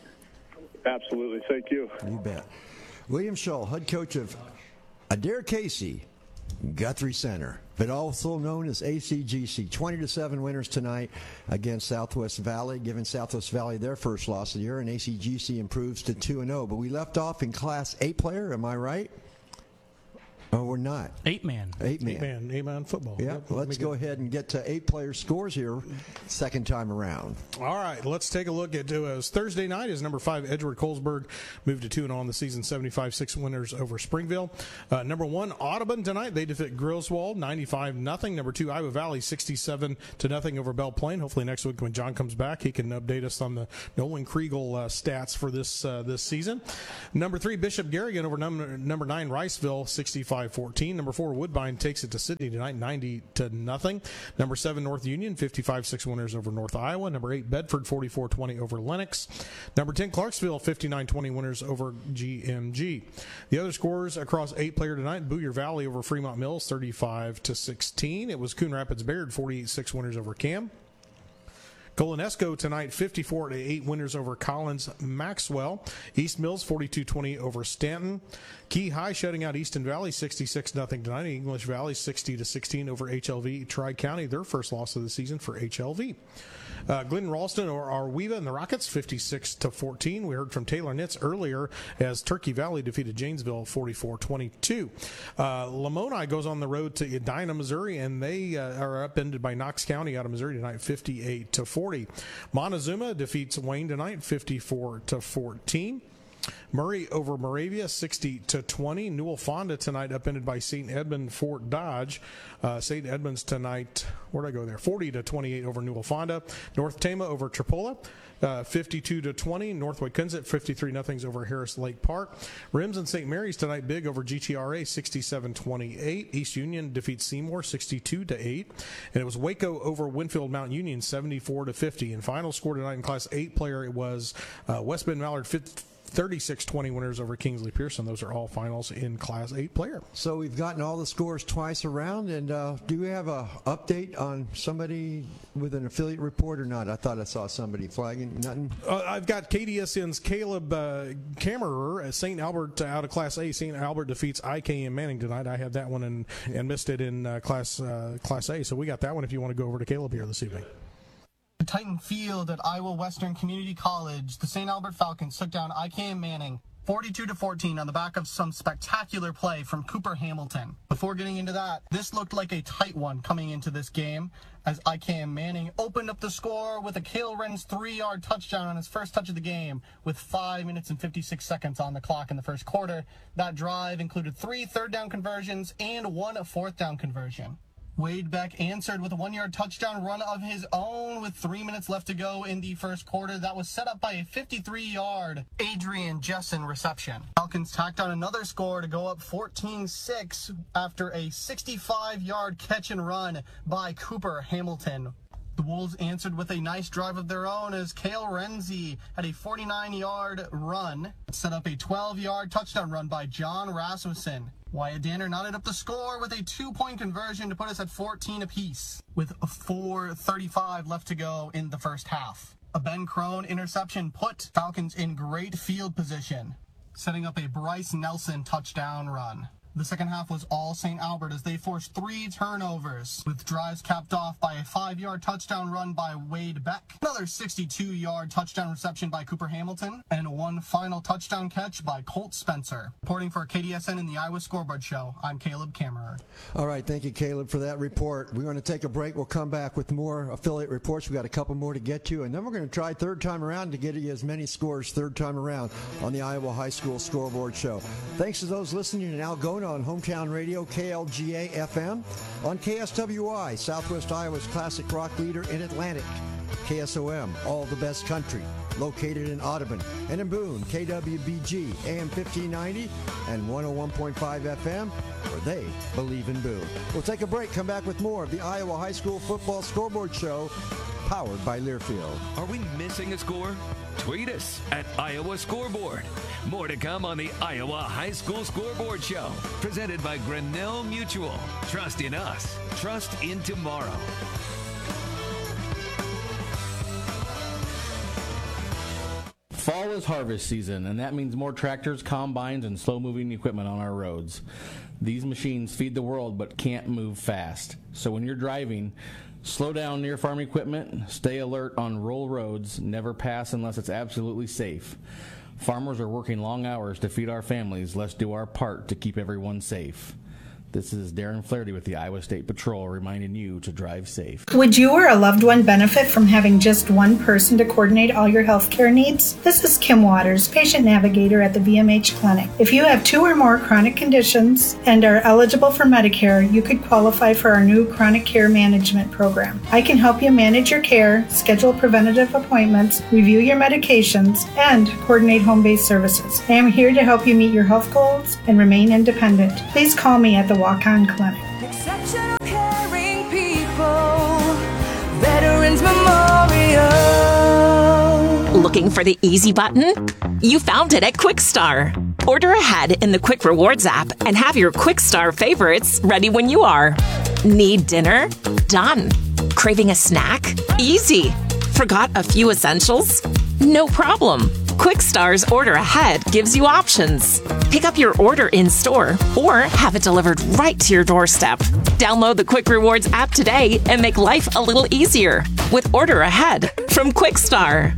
Absolutely. Thank you. You bet. William Shull, head coach of Adair Casey, Guthrie Center, but also known as A C G C. twenty to seven winners tonight against Southwest Valley, giving Southwest Valley their first loss of the year, and A C G C improves to two and oh. But we left off in Class A player, am I right? Oh, we're not. Eight man. Eight man. Eight man, eight man football. Yeah, Yep, let's go ahead and get to eight player scores here, second time around. All right, let's take a look at uh, Thursday night. Is number five Edgeworth Colesburg moved to two and oh on the season, seventy-five six winners over Springville. Uh, number one Audubon tonight, they defeat Griswold ninety-five nothing. Number two Iowa Valley sixty-seven to nothing over Belle Plaine. Hopefully next week when John comes back, he can update us on the Nolan Kriegel uh, stats for this uh, this season. Number three Bishop Garrigan over number number nine Riceville sixty-five fourteen. Number four Woodbine takes it to Sydney tonight, ninety to nothing. Number seven North Union, fifty-five six winners over North Iowa. Number eight Bedford, forty-four twenty over Lennox. Number ten Clarksville, fifty-nine twenty winners over G M G. The other scores across eight player tonight: Boyer Valley over Fremont Mills, thirty-five to sixteen. It was Coon Rapids Baird, forty-eight six winners over Cam. Colonesco tonight, fifty-four to eight winners over Collins Maxwell. East Mills, forty-two twenty over Stanton. Key High shutting out Easton Valley, sixty-six nothing tonight. English Valley, sixty to sixteen over H L V. Tri-County, their first loss of the season for H L V. Uh, Glenn Ralston or Arweva and the Rockets, fifty-six to fourteen. We heard from Taylor Nitz earlier as Turkey Valley defeated Janesville forty-four twenty-two. Uh, Lamoni goes on the road to Edina, Missouri, and they uh, are upended by Knox County out of Missouri tonight, fifty-eight to forty. Montezuma defeats Wayne tonight, fifty-four to fourteen. Murray over Moravia, sixty to twenty. Newell Fonda tonight upended by Saint Edmund Fort Dodge. Uh, Saint Edmunds tonight, where'd I go there? forty to twenty-eight over Newell Fonda. North Tama over Tripola, uh, fifty-two to twenty. Northwood Kensett, fifty-three nothings over Harris Lake Park. Rims and Saint Mary's tonight big over G T R A, sixty-seven twenty-eight. East Union defeats Seymour, sixty-two to eight. And it was Waco over Winfield Mount Union, seventy-four to fifty. And final score tonight in Class eight player, it was uh, West Bend Mallard, thirty-six twenty winners over Kingsley Pearson. Those are all finals in Class eight player. So we've gotten all the scores twice around, and uh, do we have a update on somebody with an affiliate report or not? I thought I saw somebody flagging. Nothing? Uh, I've got K D S N's Caleb uh, Kammerer at Saint Albert uh, out of Class A. Saint Albert defeats I K M Manning tonight. I had that one and, and missed it in uh, Class uh, Class A. So we got that one if you want to go over to Caleb here this evening. Titan Field at Iowa Western Community College, the Saint Albert Falcons took down I K M Manning forty-two to fourteen on the back of some spectacular play from Cooper Hamilton. Before getting into that, this looked like a tight one coming into this game as I K M Manning opened up the score with a Cale Renz three-yard touchdown on his first touch of the game with five minutes and fifty-six seconds on the clock in the first quarter. That drive included three third down conversions and one fourth down conversion. Wade Beck answered with a one-yard touchdown run of his own with three minutes left to go in the first quarter. That was set up by a fifty-three-yard Adrian Jessen reception. Falcons tacked on another score to go up fourteen six after a sixty-five-yard catch and run by Cooper Hamilton. The Wolves answered with a nice drive of their own as Cale Renzi had a forty-nine-yard run, set up a twelve-yard touchdown run by John Rasmussen. Wyatt Danner knotted up the score with a two-point conversion to put us at fourteen apiece, with four thirty-five left to go in the first half. A Ben Crone interception put Falcons in great field position, setting up a Bryce Nelson touchdown run. The second half was all Saint Albert as they forced three turnovers, with drives capped off by a five-yard touchdown run by Wade Beck, another sixty-two-yard touchdown reception by Cooper Hamilton, and one final touchdown catch by Colt Spencer. Reporting for K D S N in the Iowa Scoreboard Show, I'm Caleb Kammerer. All right, thank you, Caleb, for that report. We're going to take a break. We'll come back with more affiliate reports. We've got a couple more to get to, and then we're going to try third time around to get you as many scores third time around on the Iowa High School Scoreboard Show. Thanks to those listening in Algona on Hometown Radio, K L G A F M, on K S W I, Southwest Iowa's classic rock leader in Atlantic, K S O M, all the best country. located in Audubon. And in Boone, K W B G, A M fifteen ninety and one oh one point five F M, where they believe in Boone. We'll take a break, come back with more of the Iowa High School Football Scoreboard Show, powered by Learfield. Are we missing a score? Tweet us at Iowa Scoreboard. More to come on the Iowa High School Scoreboard Show, presented by Grinnell Mutual. Trust in us. Trust in tomorrow. Fall is harvest season, and that means more tractors, combines, and slow-moving equipment on our roads. These machines feed the world but can't move fast. So when you're driving, slow down near farm equipment, stay alert on rural roads, never pass unless it's absolutely safe. Farmers are working long hours to feed our families. Let's do our part to keep everyone safe. This is Darren Flaherty with the Iowa State Patrol reminding you to drive safe. Would you or a loved one benefit from having just one person to coordinate all your health care needs? This is Kim Waters, patient navigator at the V M H Clinic. If you have two or more chronic conditions and are eligible for Medicare, you could qualify for our new chronic care management program. I can help you manage your care, schedule preventative appointments, review your medications, and coordinate home-based services. I am here to help you meet your health goals and remain independent. Please call me at the Walk-On Clinic. Exceptional caring people, Veterans Memorial. Looking for the easy button? You found it at Quickstar. Order ahead in the Quick Rewards app and have your Quickstar favorites ready when you are. Need dinner? Done. Craving a snack? Easy. Forgot a few essentials? No problem. Quickstar's Order Ahead gives you options. Pick up your order in store or have it delivered right to your doorstep. Download the Quick Rewards app today and make life a little easier with Order Ahead from Quickstar.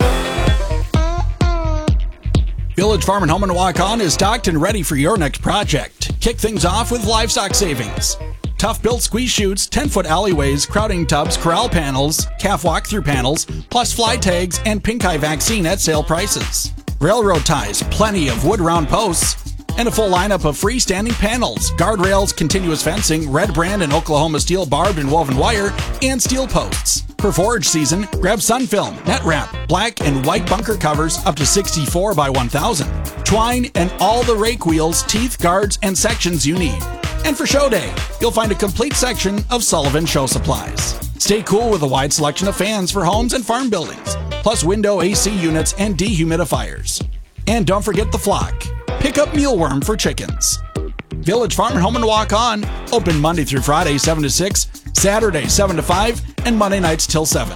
Village Farm and Home in Waukon is stocked and ready for your next project. Kick things off with livestock savings. Tough-built squeeze chutes, ten-foot alleyways, crowding tubs, corral panels, calf walk-through panels, plus fly tags and pink eye vaccine at sale prices. Railroad ties, plenty of wood round posts, and a full lineup of freestanding panels, guardrails, continuous fencing, red brand and Oklahoma steel barbed and woven wire, and steel posts. For forage season, grab sun film, net wrap, black and white bunker covers up to sixty-four by one thousand, twine, and all the rake wheels, teeth, guards, and sections you need. And for show day, you'll find a complete section of Sullivan Show Supplies. Stay cool with a wide selection of fans for homes and farm buildings, plus window A C units and dehumidifiers. And don't forget the flock. Pick up mealworm for chickens. Village Farm and Home and Walk On, open Monday through Friday, seven to six, Saturday, seven to five, and Monday nights till seven.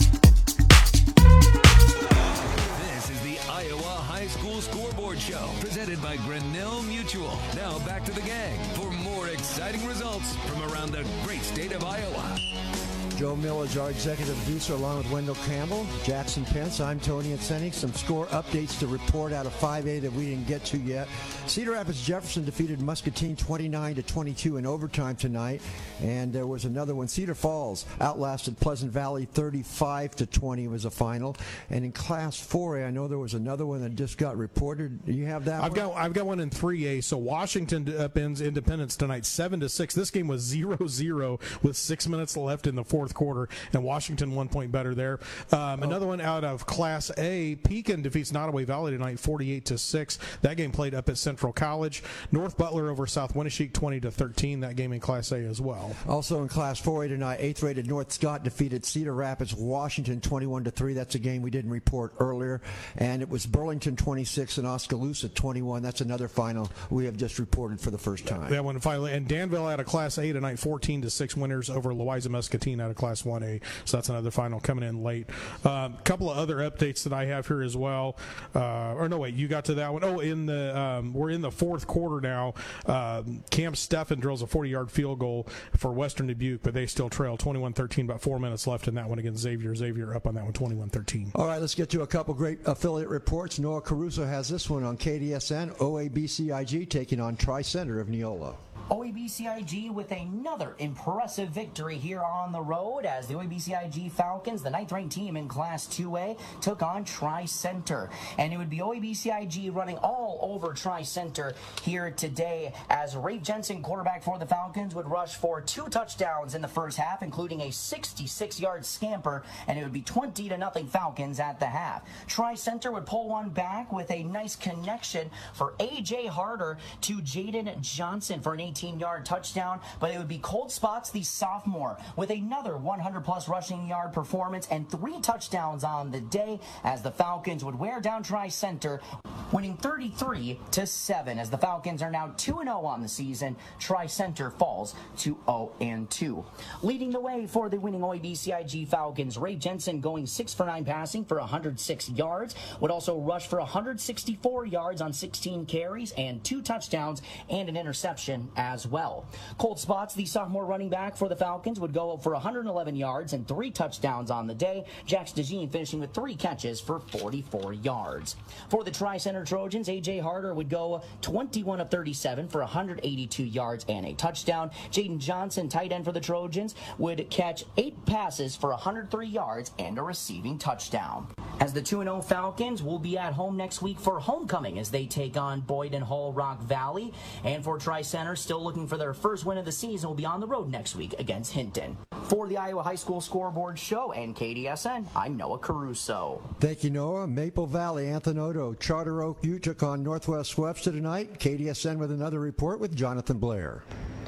This is the Iowa High School Scoreboard Show, presented by Grinnell Mutual. Now back to the gang for more exciting results from around the great state of Iowa. Joe Mill is our executive producer, along with Wendell Campbell, Jackson Pence. I'm Tony Insenik. Some score updates to report out of five A that we didn't get to yet. Cedar Rapids Jefferson defeated Muscatine twenty-nine to twenty-two in overtime tonight, and there was another one. Cedar Falls outlasted Pleasant Valley thirty-five to twenty was a final. And in Class four A, I know there was another one that just got reported. Do you have that? I've one? got I've got one in three A. So Washington upends Independence tonight, seven to six. This game was zero zero with six minutes left in the fourth quarter, and Washington one point better there. Um, oh. Another one out of Class A, Pekin defeats Nottoway Valley tonight, forty-eight to six. That game played up at Central College. North Butler over South Winneshiek, twenty to thirteen. That game in Class A as well. Also in Class four A tonight, eighth-rated North Scott defeated Cedar Rapids Washington twenty-one to three. That's a game we didn't report earlier. And it was Burlington twenty-six and Oskaloosa twenty-one. That's another final we have just reported for the first time. That one finally. And Danville out of Class A tonight, fourteen to six winners over Louisa Muscatine out of Class one A. So that's another final coming in late. A um, couple of other updates that I have here as well. Uh, or no, wait, you got to that one. Oh, in the um, we're in the fourth quarter now. Um, Cam Steffen drills a forty-yard field goal for Western Dubuque, but they still trail twenty-one thirteen, about four minutes left in that one against Xavier. Xavier up on that one, twenty-one thirteen. All right, let's get to a couple great affiliate reports. Noah Caruso has this one on K D S N. O A B C I G taking on Tri-Center of Neola. O A B C I G with another impressive victory here on the road as the O A B C I G Falcons, the ninth-ranked team in Class two A, took on Tri-Center. And it would be O A B C I G running all over Tri-Center here today as Rafe Jensen, quarterback for the Falcons, would rush for two touchdowns in the first half, including a sixty-six-yard scamper, and it would be twenty to nothing Falcons at the half. Tri-Center would pull one back with a nice connection for A J Harder to Jaden Johnson for an eighteen-yard touchdown, but it would be Colt Spots, the sophomore, with another one hundred plus rushing yard performance and three touchdowns on the day as the Falcons would wear down Tri-Center, winning thirty-three to seven as the Falcons are now two and oh on the season. Tri-Center falls to oh and two. Leading the way for the winning O A B C I G Falcons, Rafe Jensen going six for nine passing for one hundred six yards, would also rush for one hundred sixty-four yards on sixteen carries and two touchdowns and an interception as well. Colt Spots, the sophomore running back for the Falcons, would go for one hundred eleven yards and three touchdowns on the day. Jax DeJean finishing with three catches for forty-four yards. For the Tri-Center Trojans, A J Harder would go twenty-one of thirty-seven for one hundred eighty-two yards and a touchdown. Jaden Johnson, tight end for the Trojans, would catch eight passes for one hundred three yards and a receiving touchdown. As the two and oh Falcons will be at home next week for homecoming as they take on Boyd and Hall Rock Valley. And for Tri-Center, still looking for their first win of the season, will be on the road next week against Hinton. For the Iowa High School Scoreboard Show and K D S N, I'm Noah Caruso. Thank you, Noah. Maple Valley, Anthony, Charter Oak, you took on Northwest Webster tonight. K D S N with another report with Jonathan Blair.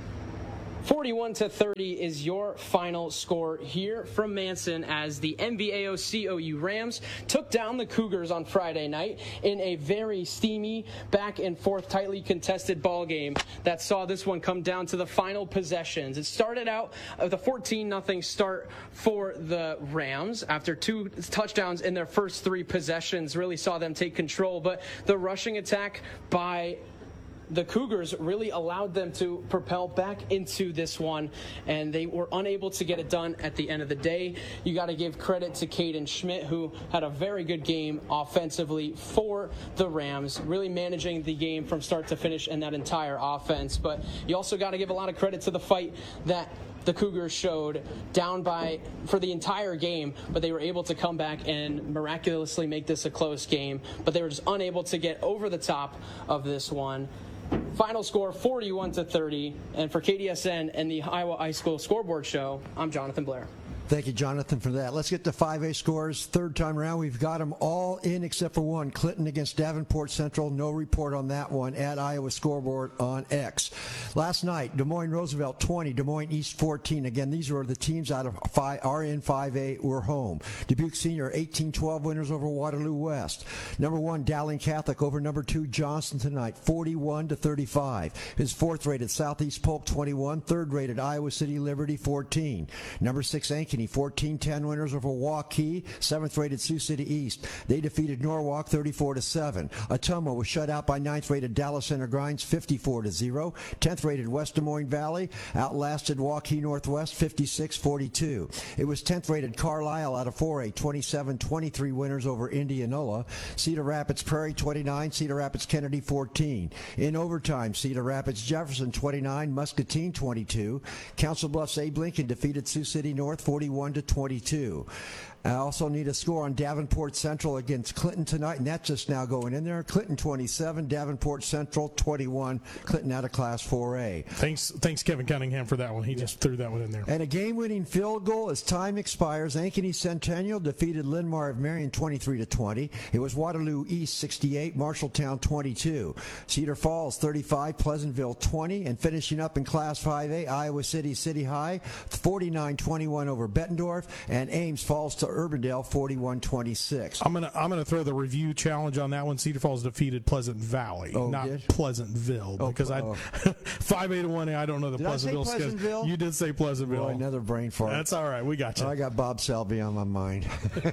forty-one to thirty is your final score here from Manson as the M V A O C O U Rams took down the Cougars on Friday night in a very steamy, back and forth, tightly contested ball game that saw this one come down to the final possessions. It started out with a fourteen nothing start for the Rams after two touchdowns in their first three possessions really saw them take control, but the rushing attack by the Cougars really allowed them to propel back into this one, and they were unable to get it done at the end of the day. You got to give credit to Caden Schmidt, who had a very good game offensively for the Rams, really managing the game from start to finish in that entire offense. But you also got to give a lot of credit to the fight that the Cougars showed down by for the entire game, but they were able to come back and miraculously make this a close game, but they were just unable to get over the top of this one. Final score forty-one to thirty, and for K D S N and the Iowa High School Scoreboard Show, I'm Jonathan Blair. Thank you, Jonathan, for that. Let's get to five A scores. Third time around, we've got them all in except for one. Clinton against Davenport Central. No report on that one at Iowa Scoreboard on X. Last night, Des Moines Roosevelt twenty, Des Moines East fourteen. Again, these are the teams out of five, are in five A were home. Dubuque Senior eighteen twelve winners over Waterloo West. Number one, Dowling Catholic over number two, Johnston tonight, forty-one to thirty-five. His fourth rated Southeast Polk twenty-one. Third rated Iowa City Liberty fourteen. Number six, Ankeny fourteen ten winners over Waukee. Seventh rated Sioux City East. They defeated Norwalk thirty-four to seven. Ottumwa was shut out by ninth rated Dallas Center Grinds fifty-four to zero. tenth rated West Des Moines Valley outlasted Waukee Northwest fifty-six forty-two. It was tenth rated Carlisle out of four A twenty-seven twenty-three winners over Indianola. Cedar Rapids Prairie twenty-nine, Cedar Rapids Kennedy fourteen. In overtime, Cedar Rapids Jefferson twenty-nine, Muscatine twenty-two. Council Bluffs Abe Lincoln defeated Sioux City North forty-one to twenty-two. I also need a score on Davenport Central against Clinton tonight, and that's just now going in there. Clinton twenty-seven, Davenport Central twenty-one. Clinton out of Class four A. Thanks, thanks, Kevin Cunningham, for that one. He yeah. just threw that one in there. And a game-winning field goal as time expires. Ankeny Centennial defeated Linn-Mar of Marion twenty-three to twenty. It was Waterloo East sixty-eight, Marshalltown twenty-two. Cedar Falls thirty-five, Pleasantville twenty, and finishing up in Class five A, Iowa City City High forty-nine twenty-one over Bettendorf, and Ames falls to Urbandale forty-one twenty-six. I'm gonna I'm gonna throw the review challenge on that one. Cedar Falls defeated Pleasant Valley, oh, not did? Pleasantville, oh, because oh. I five A to one A. I don't know the did Pleasantville, I say Pleasantville schedule. You did say Pleasantville. Boy, another brain fart. That's all right. We got you. I got Bob Selby on my mind.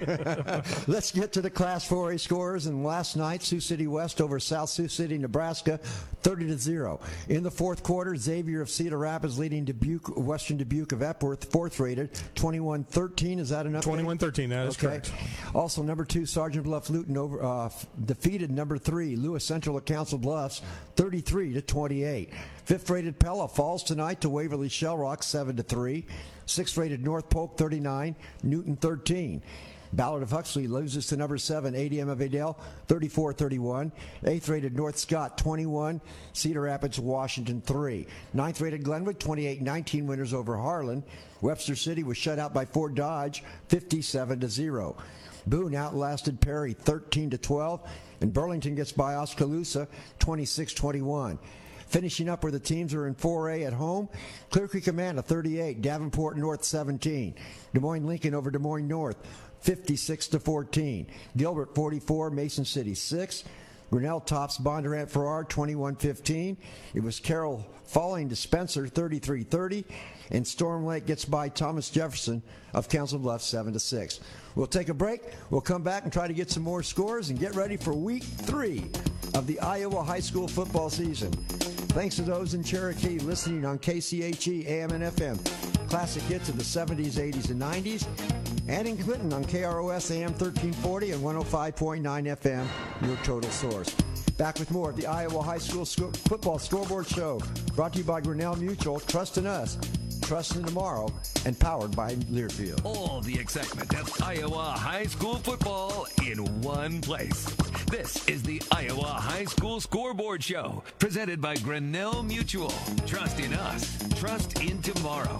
Let's get to the Class four A scores. And last night, Sioux City West over South Sioux City, Nebraska, thirty to zero. In the fourth quarter, Xavier of Cedar Rapids leading Dubuque, Western Dubuque of Epworth, fourth rated, twenty. twenty-one thirteen. Is that enough? twenty-one thirteen, that is okay. correct. Also, number two, Sergeant Bluff Luton over, uh, f- defeated number three, Lewis Central at Council Bluffs, thirty-three to twenty-eight. Fifth-rated Pella falls tonight to Waverly Shell Rock, seven to three. Sixth-rated North Polk, thirty-nine, Newton, thirteen. Ballard of Huxley loses to number seven, A D M of Adel, thirty-four thirty-one. Eighth-rated North Scott, twenty-one. Cedar Rapids, Washington, three. Ninth-rated Glenwood, twenty-eight nineteen winners over Harlan. Webster City was shut out by Fort Dodge, fifty-seven to zero. Boone outlasted Perry, thirteen to twelve. And Burlington gets by Oskaloosa, twenty-six twenty-one. Finishing up where the teams are in four A at home, Clear Creek Amanda, thirty-eight. Davenport North, seventeen. Des Moines Lincoln over Des Moines North, fifty-six to fourteen. Gilbert, forty-four. Mason City, six. Grinnell tops Bondurant Farrar, twenty-one fifteen. It was Carroll falling to Spencer, thirty-three thirty. And Storm Lake gets by Thomas Jefferson of Council Bluffs, seven to six. We'll take a break. We'll come back and try to get some more scores and get ready for week three of the Iowa high school football season. Thanks to those in Cherokee listening on K C H E A M and F M. Classic hits of the seventies, eighties, and nineties. And in Clinton on K R O S A M thirteen forty and one oh five point nine F M, your total source. Back with more of the Iowa High School Sco- Football Scoreboard Show, brought to you by Grinnell Mutual. Trust in us, trust in tomorrow, and powered by Learfield. All the excitement of Iowa high school football in one place. This is the Iowa High School Scoreboard Show, presented by Grinnell Mutual. Trust in us, trust in tomorrow.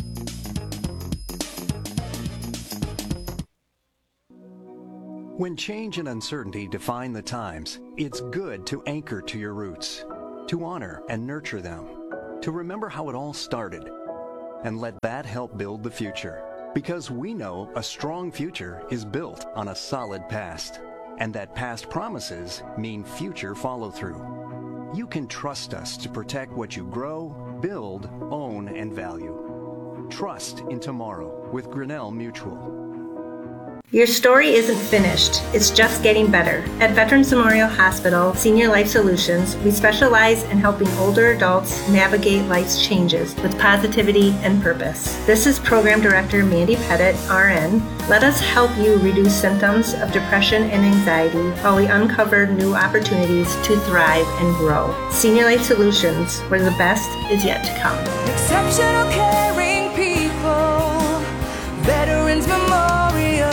When change and uncertainty define the times, it's good to anchor to your roots, to honor and nurture them, to remember how it all started, and let that help build the future. Because we know a strong future is built on a solid past, and that past promises mean future follow-through. You can trust us to protect what you grow, build, own, and value. Trust in tomorrow with Grinnell Mutual. Your story isn't finished, it's just getting better. At Veterans Memorial Hospital Senior Life Solutions, we specialize in helping older adults navigate life's changes with positivity and purpose. This is Program Director Mandy Pettit, R N. Let us help you reduce symptoms of depression and anxiety while we uncover new opportunities to thrive and grow. Senior Life Solutions, where the best is yet to come. Exceptional caring people, Veterans Memorial.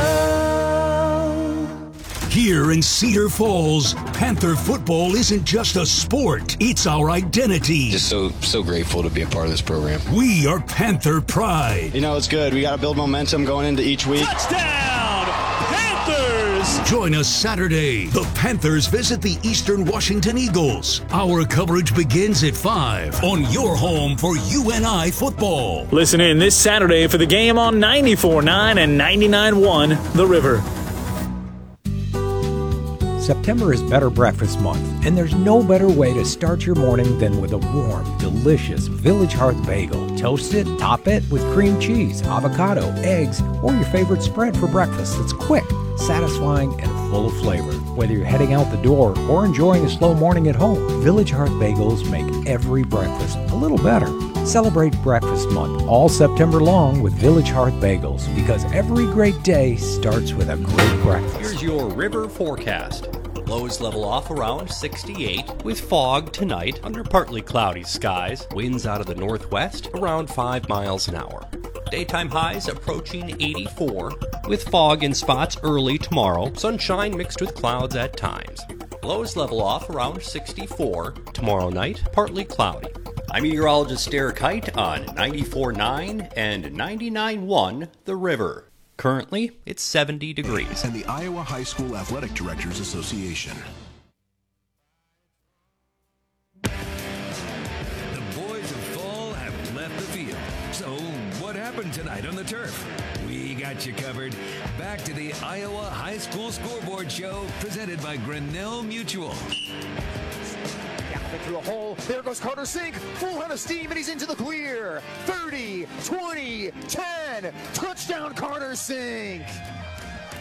Here in Cedar Falls, Panther football isn't just a sport, it's our identity. Just so so grateful to be a part of this program. We are Panther Pride. You know, it's good. We got to build momentum going into each week. Touchdown, Panthers! Join us Saturday. The Panthers visit the Eastern Washington Eagles. Our coverage begins at five on your home for U N I football. Listen in this Saturday for the game on ninety-four point nine and ninety-nine point one The River. September is Better Breakfast Month, and there's no better way to start your morning than with a warm, delicious Village Hearth bagel. Toast it, top it with cream cheese, avocado, eggs, or your favorite spread for breakfast that's quick, satisfying, and full of flavor. Whether you're heading out the door or enjoying a slow morning at home, Village Hearth bagels make every breakfast a little better. Celebrate Breakfast Month all September long with Village Hearth bagels, because every great day starts with a great breakfast. Here's your river forecast. Lows level off around sixty-eight, with fog tonight under partly cloudy skies. Winds out of the northwest around five miles an hour. Daytime highs approaching eighty-four, with fog in spots early tomorrow. Sunshine mixed with clouds at times. Lows level off around sixty-four. Tomorrow night, partly cloudy. I'm meteorologist Derek Height on ninety-four point nine and ninety-nine point one The River. Currently, it's seventy degrees. And the Iowa High School Athletic Directors Association. The boys of fall have left the field. So what happened tonight on the turf? We got you covered. Back to the Iowa High School Scoreboard Show, presented by Grinnell Mutual. Through a hole. There goes Carter Sink. Full head of steam, and he's into the clear. thirty, twenty, ten. Touchdown, Carter Sink.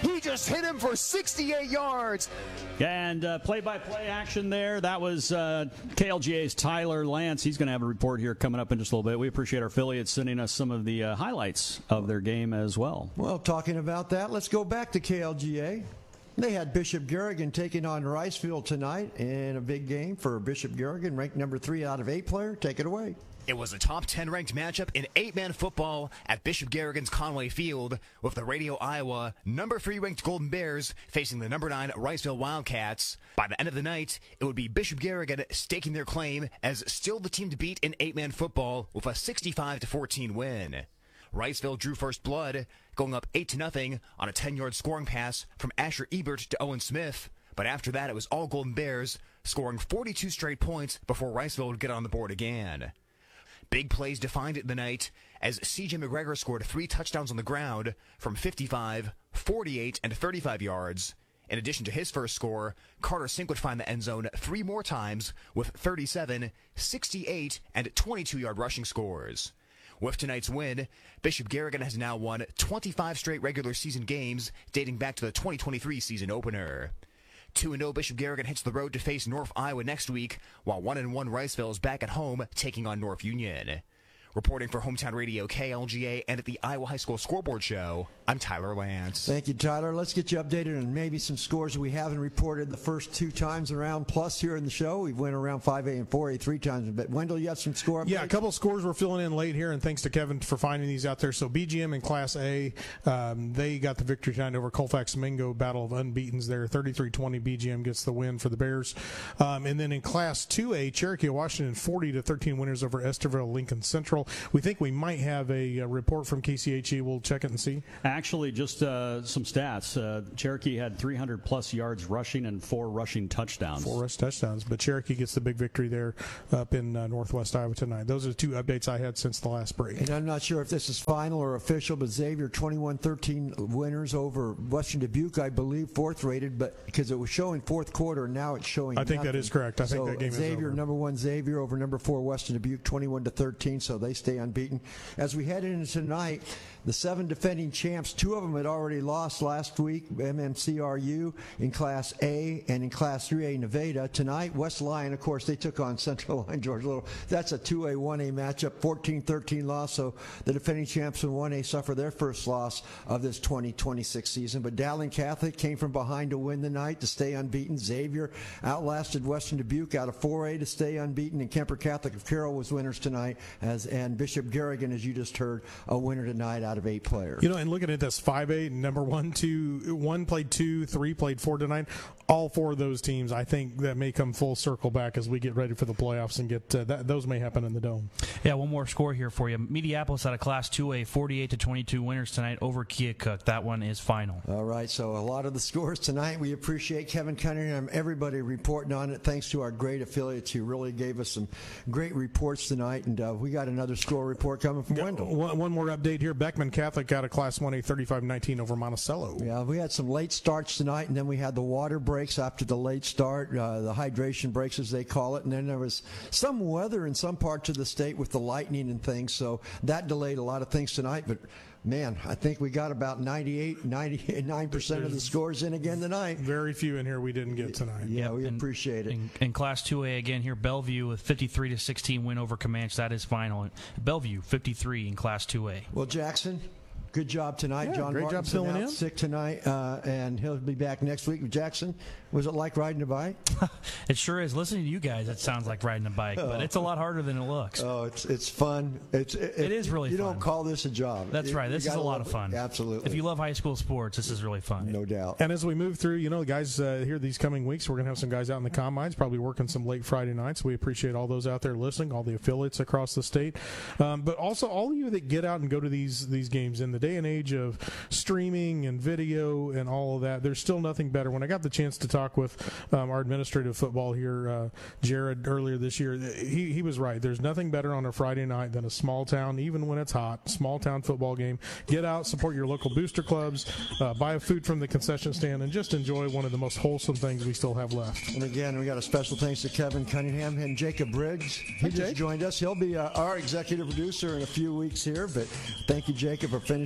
He just hit him for sixty-eight yards. And uh, play-by-play action there. That was uh, K L G A's Tyler Lance. He's going to have a report here coming up in just a little bit. We appreciate our affiliates sending us some of the uh, highlights of their game as well. Well, talking about that, let's go back to K L G A. They had Bishop Garrigan taking on Ricefield tonight in a big game for Bishop Garrigan, ranked number three out of eight player. Take it away. It was a top ten ranked matchup in eight-man football at Bishop Garrigan's Conway Field, with the Radio Iowa number three ranked Golden Bears facing the number nine Ricefield Wildcats. By the end of the night, it would be Bishop Garrigan staking their claim as still the team to beat in eight-man football with a sixty-five to fourteen win. Ricefield drew first blood, going up eight to nothing on a ten-yard scoring pass from Asher Ebert to Owen Smith. But after that, it was all Golden Bears, scoring forty-two straight points before Ricefield would get on the board again. Big plays defined the night as C J McGregor scored three touchdowns on the ground from fifty-five, forty-eight, and thirty-five yards. In addition to his first score, Carter Sink would find the end zone three more times with thirty-seven, sixty-eight, and twenty-two-yard rushing scores. With tonight's win, Bishop Garrigan has now won twenty-five straight regular season games dating back to the twenty twenty-three season opener. two and oh Bishop Garrigan hits the road to face North Iowa next week, while one and one Riceville is back at home taking on North Union. Reporting for Hometown Radio K L G A and at the Iowa High School Scoreboard Show, I'm Tyler Lance. Thank you, Tyler. Let's get you updated on maybe some scores we haven't reported the first two times around. Plus, here in the show, we've went around five A and four A three times. But Wendell, you have some score updates? Yeah, a couple of scores we're filling in late here, and thanks to Kevin for finding these out there. So B G M in Class A, um, they got the victory tonight over Colfax Mingo. Battle of unbeatens there. thirty-three twenty B G M gets the win for the Bears. Um, and then in Class two A, Cherokee Washington forty to thirteen winners over Esterville Lincoln Central. We think we might have a, a report from K C H E. We'll check it and see. Actually, just uh, some stats. Uh, Cherokee had three hundred plus yards rushing and four rushing touchdowns. Four rush touchdowns, but Cherokee gets the big victory there up in uh, Northwest Iowa tonight. Those are the two updates I had since the last break. And I'm not sure if this is final or official, but Xavier twenty-one thirteen winners over Western Dubuque, I believe, fourth rated, but because it was showing fourth quarter, now it's showing I think nothing. that is correct. I so think that game Xavier, is over. number one Xavier over number four Western Dubuque, twenty-one to thirteen, so they stay unbeaten. As we head into tonight, the seven defending champs, two of them had already lost last week, M M C R U in Class A and in Class three A Nevada. Tonight, West Lyon, of course, they took on Central Lyon George Little. That's a two A, one A matchup, fourteen thirteen loss, so the defending champs in one A suffer their first loss of this twenty twenty-six season. But Dowling Catholic came from behind to win the night to stay unbeaten. Xavier outlasted Western Dubuque out of four A to stay unbeaten, and Kemper Catholic of Carroll was winners tonight, as and Bishop Garrigan, as you just heard, a winner tonight out of eight players. You know, and looking at this five A, number one, two, one played two, three played four tonight. All four of those teams, I think that may come full circle back as we get ready for the playoffs and get uh, that. Those may happen in the Dome. Yeah, one more score here for you. Mediapolis out of Class two A, forty-eight to twenty-two winners tonight over Keokuk. That one is final. All right, so a lot of the scores tonight. We appreciate Kevin Cunningham, everybody reporting on it. Thanks to our great affiliates who really gave us some great reports tonight. And uh, we got another score report coming from Yeah, Wendell. One, one more update here. Beckman Catholic got a Class one A thirty-five nineteen over Monticello. Yeah, we had some late starts tonight, and then we had the water breaks after the late start, uh, the hydration breaks as they call it, and then there was some weather in some parts of the state with the lightning and things, so that delayed a lot of things tonight. But man, I think we got about ninety-eight, ninety-nine percent of the scores in again tonight. Very few in here we didn't get tonight. Yeah, we And appreciate it. In, in Class two A again here, Bellevue with fifty-three to sixteen win over Comanche. That is final. Bellevue fifty-three in Class two A. Well, Jackson, good job tonight. Yeah, John great job Martin's filling out in. sick tonight, uh, and he'll be back next week. Jackson, was it like riding a bike? It sure is. Listening to you guys, it sounds like riding a bike, but it's a lot harder than it looks. Oh, it's it's fun. It's it, It is really You fun. don't call this a job. That's You- right. you This is a gotta lot love of fun. it. Absolutely. If you love high school sports, this is really fun. No doubt. And as we move through, you know, the guys uh, here these coming weeks, we're going to have some guys out in the combines, probably working some late Friday nights. We appreciate all those out there listening, all the affiliates across the state, um, but also all of you that get out and go to these these games. In the day and age of streaming and video and all of that, there's still nothing better. When I got the chance to talk with um, our administrative football here, uh, Jared, earlier this year, he, he was right. There's nothing better on a Friday night than a small town, even when it's hot, small town football game. Get out, support your local booster clubs, uh, buy a food from the concession stand, and just enjoy one of the most wholesome things we still have left. And again, we got a special thanks to Kevin Cunningham and Jacob Briggs. He just joined us. He'll be uh, our executive producer in a few weeks here, but thank you, Jacob, for finishing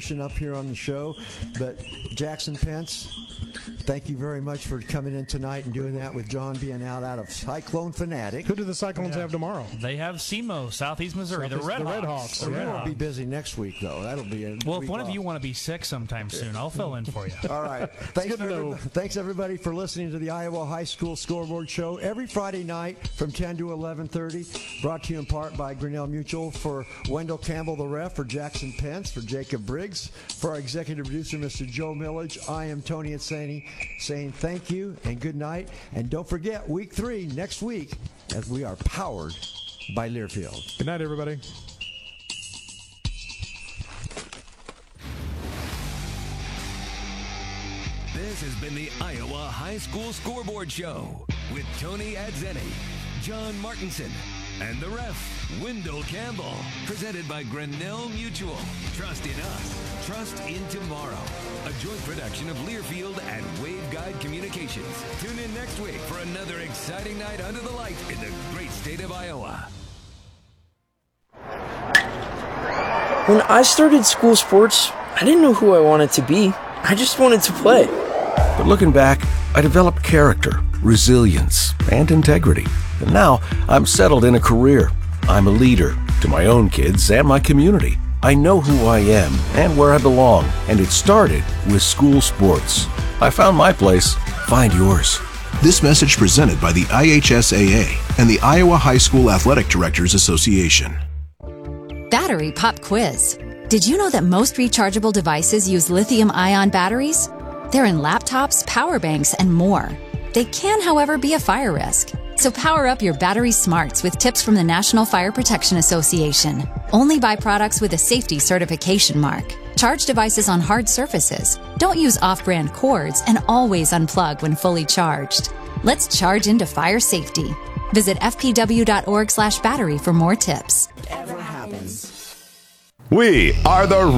tradition up here on the show. But Jackson Pence, thank you very much for coming in tonight and doing that with John being out out of Cyclone Fanatic. Who do the Cyclones Yeah. have tomorrow? They have SEMO, Southeast Missouri, Southeast- the Red the Red Hawks. Hawks. So Yeah. you won't be busy next week, though. That'll be a Well, if week one of off. you want to be sick sometime soon, I'll fill in for you. All right. Thanks, everybody, thanks, everybody, for listening to the Iowa High School Scoreboard Show every Friday night from ten to eleven thirty. Brought to you in part by Grinnell Mutual. For Wendell Campbell, the ref, for Jackson Pence, for Jacob Briggs, for our executive producer, Mister Joe Millage, I am Tony Insani saying thank you and good night. And don't forget, week three, next week, as we are powered by Learfield. Good night, everybody. This has been the Iowa High School Scoreboard Show with Tony Adzeni, John Martinson, and the ref, Wendell Campbell. Presented by Grinnell Mutual. Trust in us. Trust in tomorrow. A joint production of Learfield and Waveguide Communications. Tune in next week for another exciting night under the light in the great state of Iowa. When I started school sports, I didn't know who I wanted to be. I just wanted to play. But looking back, I developed character, resilience, and integrity. And now I'm settled in a career. I'm a leader to my own kids and my community. I know who I am and where I belong, and it started with school sports. I found my place. Find yours. This message presented by the I H S A A and the Iowa High School Athletic Directors Association. Battery Pop Quiz. Did you know that most rechargeable devices use lithium-ion batteries? They're in laptops, power banks, and more. They can, however, be a fire risk. So power up your battery smarts with tips from the National Fire Protection Association. Only buy products with a safety certification mark. Charge devices on hard surfaces. Don't use off-brand cords, and always unplug when fully charged. Let's charge into fire safety. Visit f p w dot org slash battery for more tips. We are the